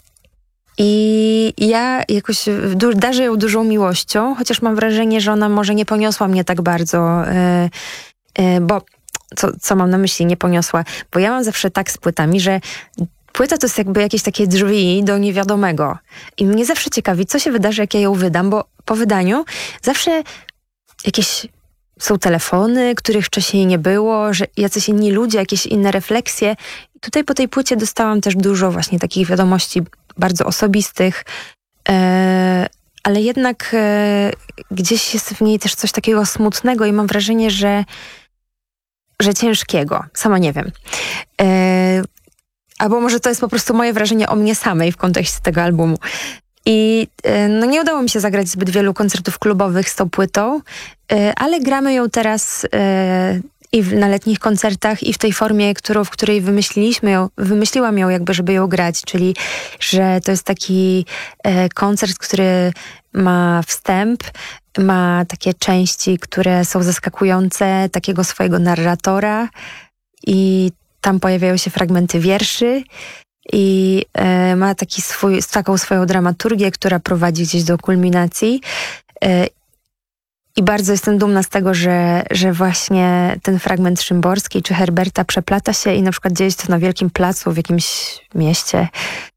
I ja jakoś darzę ją dużą miłością, chociaż mam wrażenie, że ona może nie poniosła mnie tak bardzo, yy, yy, bo co, co mam na myśli, nie poniosła? Bo ja mam zawsze tak z płytami, że płyta to jest jakby jakieś takie drzwi do niewiadomego. I mnie zawsze ciekawi, co się wydarzy, jak ja ją wydam, bo po wydaniu zawsze jakieś są telefony, których wcześniej nie było, że jacyś inni ludzie, jakieś inne refleksje. I tutaj po tej płycie dostałam też dużo właśnie takich wiadomości bardzo osobistych, e, ale jednak e, gdzieś jest w niej też coś takiego smutnego i mam wrażenie, że, że ciężkiego. Sama nie wiem. E, albo może to jest po prostu moje wrażenie o mnie samej w kontekście tego albumu. I e, no nie udało mi się zagrać zbyt wielu koncertów klubowych z tą płytą, e, ale gramy ją teraz e, i w, na letnich koncertach i w tej formie, którą, w której wymyśliliśmy ją, wymyśliłam ją jakby, żeby ją grać, czyli że to jest taki e, koncert, który ma wstęp, ma takie części, które są zaskakujące, takiego swojego narratora i tam pojawiają się fragmenty wierszy i e, ma taki swój, taką swoją dramaturgię, która prowadzi gdzieś do kulminacji. E, I bardzo jestem dumna z tego, że, że właśnie ten fragment Szymborskiej czy Herberta przeplata się i na przykład dzieje się to na wielkim placu w jakimś mieście.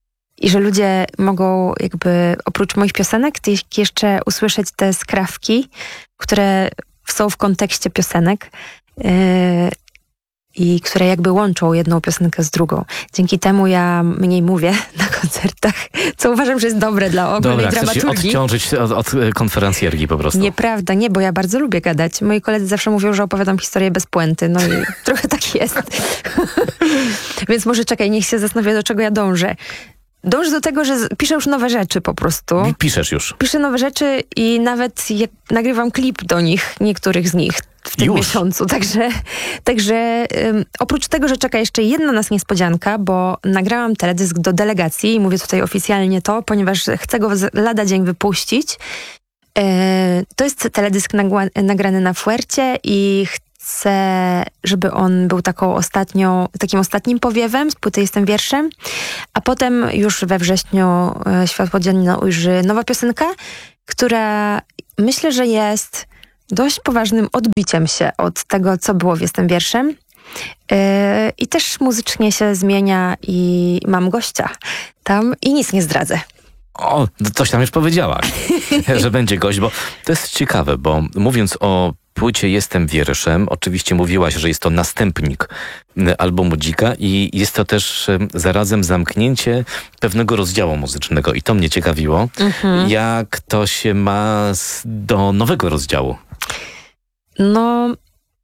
i że ludzie mogą jakby oprócz moich piosenek jeszcze usłyszeć te skrawki, które są w kontekście piosenek yy, i które jakby łączą jedną piosenkę z drugą. Dzięki temu ja mniej mówię na koncertach, co uważam, że jest dobre dla ogólnej Dobra, dramaturgii. chcesz się odciążyć od, od konferencjergi po prostu. Nieprawda, nie, bo ja bardzo lubię gadać. Moi koledzy zawsze mówią, że opowiadam historię bez puenty, no i trochę tak jest. Więc może czekaj, niech się zastanowię, do czego ja dążę. Dążę do tego, że piszę już nowe rzeczy po prostu. Piszesz już. Piszę nowe rzeczy i nawet jak nagrywam klip do nich, niektórych z nich w tym już. miesiącu. Także, także um, oprócz tego, że czeka jeszcze jedna nas niespodzianka, bo nagrałam teledysk do delegacji i mówię tutaj oficjalnie to, ponieważ chcę go lada dzień wypuścić. E, to jest teledysk nagła- nagrany na Fuercie i chcę, żeby on był taką ostatnią, takim ostatnim powiewem z płyty Jestem wierszem, a potem już we wrześniu e, światło dzienne ujrzy nowa piosenka, która myślę, że jest dość poważnym odbiciem się od tego, co było w Jestem wierszem. Yy, I też muzycznie się zmienia i mam gościa tam i nic nie zdradzę. O, coś tam już powiedziałaś, że będzie gość, bo to jest ciekawe, bo mówiąc o płycie Jestem wierszem, oczywiście mówiłaś, że jest to następnik albumu Dzika i jest to też zarazem zamknięcie pewnego rozdziału muzycznego i to mnie ciekawiło. Mhm. Jak to się ma do nowego rozdziału? No,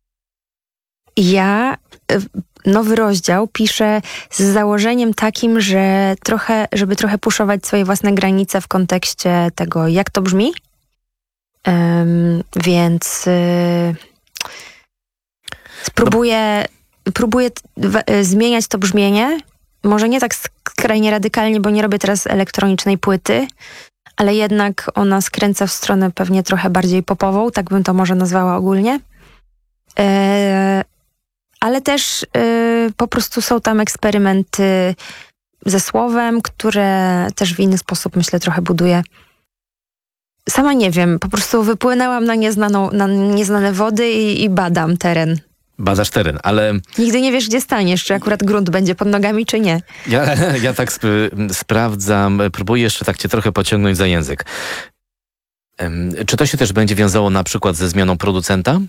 ja nowy rozdział piszę z założeniem takim, że trochę, żeby trochę puszować swoje własne granice w kontekście tego, jak to brzmi. Um, więc y, spróbuję, próbuję w, y, zmieniać to brzmienie. Może nie tak skrajnie radykalnie, bo nie robię teraz elektronicznej płyty, ale jednak ona skręca w stronę pewnie trochę bardziej popową, tak bym to może nazwała ogólnie. E, ale też e, po prostu są tam eksperymenty ze słowem, które też w inny sposób, myślę, trochę buduję. Sama nie wiem, po prostu wypłynęłam na, nieznaną, na nieznane wody i, i badam teren. Badasz teren, ale... Nigdy nie wiesz, gdzie staniesz, czy akurat grunt będzie pod nogami, czy nie. Ja, ja tak sp- sprawdzam, próbuję jeszcze tak cię trochę pociągnąć za język. Um, czy to się też będzie wiązało na przykład ze zmianą producenta?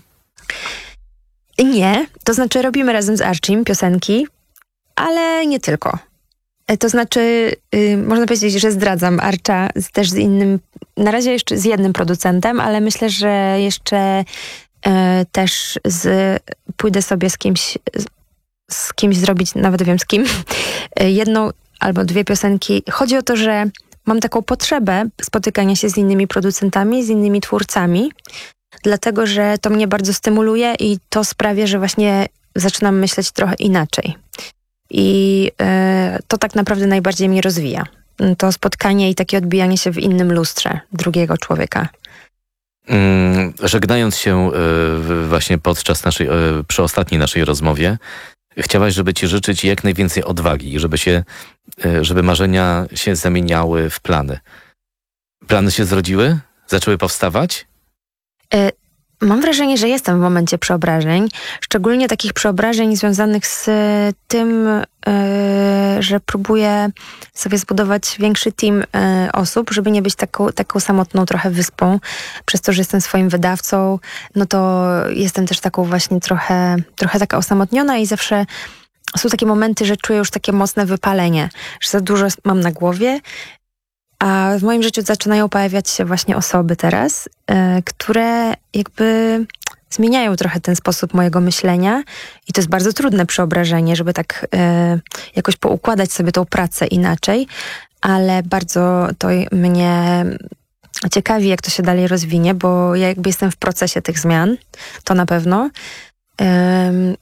Nie, to znaczy robimy razem z Archim piosenki, ale nie tylko. To znaczy, yy, można powiedzieć, że zdradzam Archa z, też z innym, na razie jeszcze z jednym producentem, ale myślę, że jeszcze yy, też z, pójdę sobie z kimś, z, z kimś zrobić, nawet wiem z kim, yy, jedną albo dwie piosenki. Chodzi o to, że mam taką potrzebę spotykania się z innymi producentami, z innymi twórcami, dlatego, że to mnie bardzo stymuluje i to sprawia, że właśnie zaczynam myśleć trochę inaczej. I y, to tak naprawdę najbardziej mnie rozwija. To spotkanie i takie odbijanie się w innym lustrze drugiego człowieka. Mm, żegnając się y, właśnie podczas naszej, y, przy ostatniej naszej rozmowie, chciałaś, żeby ci życzyć jak najwięcej odwagi, żeby się, y, żeby marzenia się zamieniały w plany. Plany się zrodziły? Zaczęły powstawać? Y, Mam wrażenie, że jestem w momencie przeobrażeń, szczególnie takich przeobrażeń związanych z tym, yy, że próbuję sobie zbudować większy team yy, osób, żeby nie być taką, taką samotną trochę wyspą. Przez to, że jestem swoim wydawcą, no to jestem też taką właśnie trochę, trochę taka osamotniona i zawsze są takie momenty, że czuję już takie mocne wypalenie, że za dużo mam na głowie. A w moim życiu zaczynają pojawiać się właśnie osoby teraz, y, które jakby zmieniają trochę ten sposób mojego myślenia i to jest bardzo trudne przeobrażenie, żeby tak y, jakoś poukładać sobie tą pracę inaczej, ale bardzo to mnie ciekawi, jak to się dalej rozwinie, bo ja jakby jestem w procesie tych zmian, to na pewno. Y,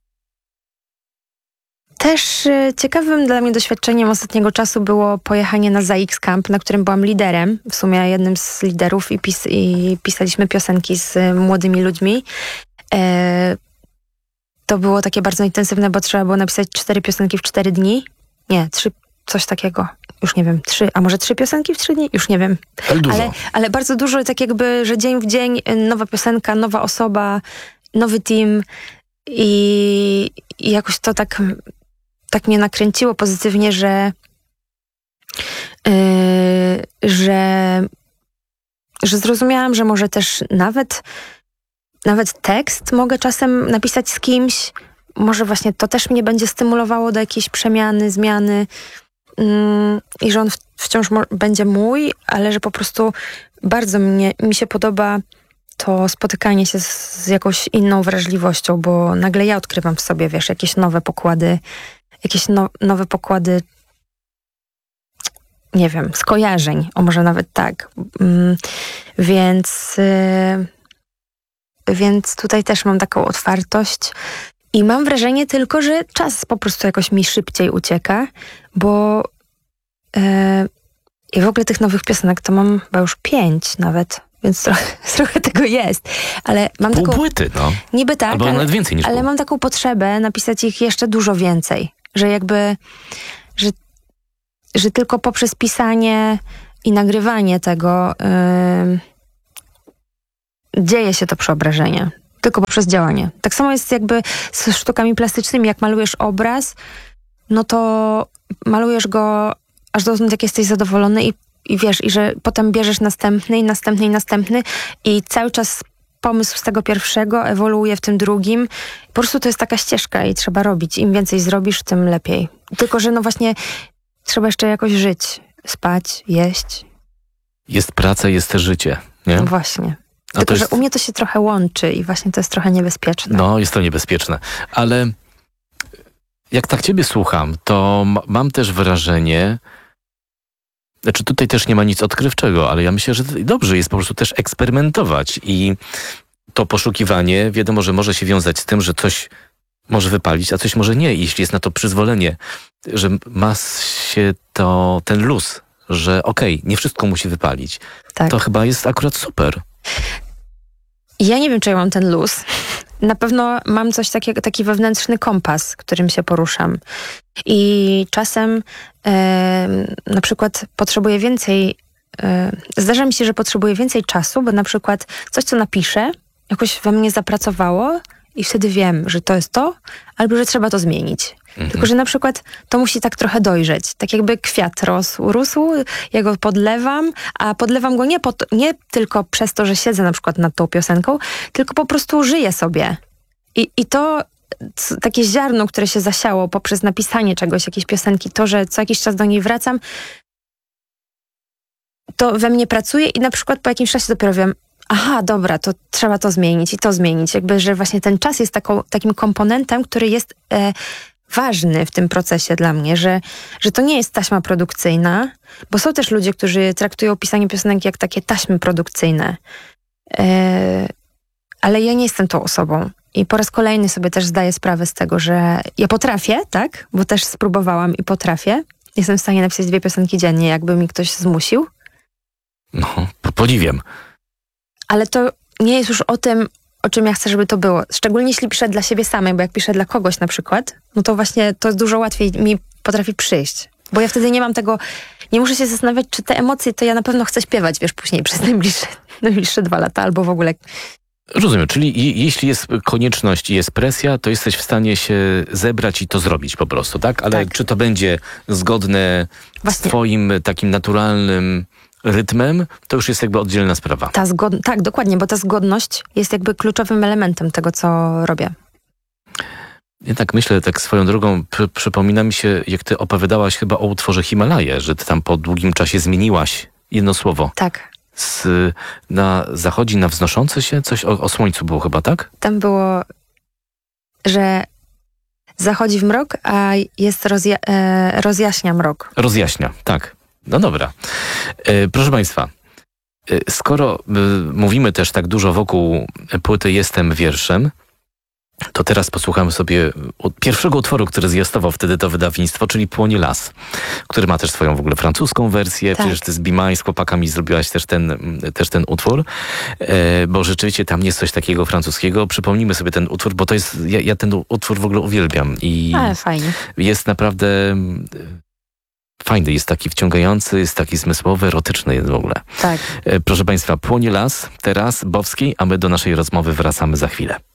Też ciekawym dla mnie doświadczeniem ostatniego czasu było pojechanie na ZAX Camp, na którym byłam liderem, w sumie jednym z liderów i, pis- i pisaliśmy piosenki z młodymi ludźmi. E, to było takie bardzo intensywne, bo trzeba było napisać cztery piosenki w cztery dni. Nie, trzy, coś takiego. Już nie wiem, trzy, a może trzy piosenki w trzy dni? Już nie wiem. Ale dużo. Ale, ale bardzo dużo, tak jakby, że dzień w dzień nowa piosenka, nowa osoba, nowy team i, i jakoś to tak... tak mnie nakręciło pozytywnie, że Yy, że, że zrozumiałam, że może też nawet, nawet tekst mogę czasem napisać z kimś. Może właśnie to też mnie będzie stymulowało do jakiejś przemiany, zmiany yy, i że on w, wciąż mo- będzie mój, ale że po prostu bardzo mnie, mi się podoba to spotykanie się z, z jakąś inną wrażliwością, bo nagle ja odkrywam w sobie, wiesz, jakieś nowe pokłady, jakieś no, nowe pokłady, nie wiem, skojarzeń, o może nawet tak. Mm, więc, yy, więc tutaj też mam taką otwartość i mam wrażenie tylko, że czas po prostu jakoś mi szybciej ucieka, bo yy, i w ogóle tych nowych piosenek to mam chyba już pięć nawet, więc trochę, trochę tego jest. Ale mam Pół taką... płyty, no. Niby tak, albo ale, nawet więcej niż ale pół. mam taką potrzebę napisać ich jeszcze dużo więcej. Że jakby, że, że tylko poprzez pisanie i nagrywanie tego yy, dzieje się to przeobrażenie. Tylko poprzez działanie. Tak samo jest jakby z sztukami plastycznymi. Jak malujesz obraz, no to malujesz go aż dotąd, jak jesteś zadowolony i, i wiesz, i że potem bierzesz następny i następny i następny i cały czas pomysł z tego pierwszego ewoluuje w tym drugim. Po prostu to jest taka ścieżka i trzeba robić. Im więcej zrobisz, tym lepiej. Tylko, że no właśnie trzeba jeszcze jakoś żyć, spać, jeść. Jest praca, jest też życie, nie? No właśnie. A Tylko, to jest... że u mnie to się trochę łączy i właśnie to jest trochę niebezpieczne. No, jest to niebezpieczne. Ale jak tak ciebie słucham, to m- mam też wrażenie, znaczy tutaj też nie ma nic odkrywczego, ale ja myślę, że dobrze jest po prostu też eksperymentować i to poszukiwanie, wiadomo, że może się wiązać z tym, że coś może wypalić, a coś może nie. Jeśli jest na to przyzwolenie, że ma się to ten luz, że okej, okay, nie wszystko musi wypalić, tak. To chyba jest akurat super. Ja nie wiem, czy ja mam ten luz. Na pewno mam coś takiego, taki wewnętrzny kompas, którym się poruszam. I czasem e, na przykład potrzebuję więcej, e, zdarza mi się, że potrzebuję więcej czasu, bo na przykład coś, co napiszę, jakoś we mnie zapracowało i wtedy wiem, że to jest to, albo że trzeba to zmienić. Mhm. Tylko, że na przykład to musi tak trochę dojrzeć. Tak jakby kwiat rósł, rósł, ja go podlewam, a podlewam go nie, po to, nie tylko przez to, że siedzę na przykład nad tą piosenką, tylko po prostu żyję sobie. I, i to takie ziarno, które się zasiało poprzez napisanie czegoś, jakiejś piosenki, to, że co jakiś czas do niej wracam, to we mnie pracuje i na przykład po jakimś czasie dopiero wiem, aha, dobra, to trzeba to zmienić i to zmienić. Jakby, że właśnie ten czas jest taką, takim komponentem, który jest e, ważny w tym procesie dla mnie, że, że to nie jest taśma produkcyjna, bo są też ludzie, którzy traktują pisanie piosenek jak takie taśmy produkcyjne. E, ale ja nie jestem tą osobą. I po raz kolejny sobie też zdaję sprawę z tego, że ja potrafię, tak? Bo też spróbowałam i potrafię. Jestem w stanie napisać dwie piosenki dziennie, jakby mi ktoś zmusił. No, podziwiam. Ale to nie jest już o tym, o czym ja chcę, żeby to było. Szczególnie jeśli piszę dla siebie samej, bo jak piszę dla kogoś na przykład, no to właśnie to dużo łatwiej mi potrafi przyjść. Bo ja wtedy nie mam tego, nie muszę się zastanawiać, czy te emocje, to ja na pewno chcę śpiewać, wiesz, później przez najbliższe, najbliższe dwa lata, albo w ogóle... Rozumiem, czyli je, jeśli jest konieczność i jest presja, to jesteś w stanie się zebrać i to zrobić po prostu, tak? Ale tak. Czy to będzie zgodne właśnie z twoim takim naturalnym rytmem, to już jest jakby oddzielna sprawa. Ta zgod- tak, dokładnie, bo ta zgodność jest jakby kluczowym elementem tego, co robię. Ja tak myślę, tak swoją drogą przy, przypomina mi się, jak ty opowiadałaś chyba o utworze Himalaje, że ty tam po długim czasie zmieniłaś jedno słowo. Tak. Z, na zachodzi, na wznoszące się, coś o, o słońcu było chyba, tak? Tam było, że zachodzi w mrok, a jest rozja- e, rozjaśnia mrok. Rozjaśnia, tak. No dobra. E, proszę Państwa, e, skoro e, mówimy też tak dużo wokół płyty Jestem wierszem, to teraz posłuchamy sobie pierwszego utworu, który zwiastował wtedy to wydawnictwo, czyli Płonie las, który ma też swoją w ogóle francuską wersję. Tak. Przecież ty z Bimaj, z chłopakami zrobiłaś też ten, też ten utwór, e, bo rzeczywiście tam jest coś takiego francuskiego. Przypomnijmy sobie ten utwór, bo to jest, ja, ja ten utwór w ogóle uwielbiam. I ale fajnie. Jest naprawdę fajny, jest taki wciągający, jest taki zmysłowy, erotyczny jest w ogóle. Tak. E, proszę Państwa, Płonie las, teraz Bowskiej, a my do naszej rozmowy wracamy za chwilę.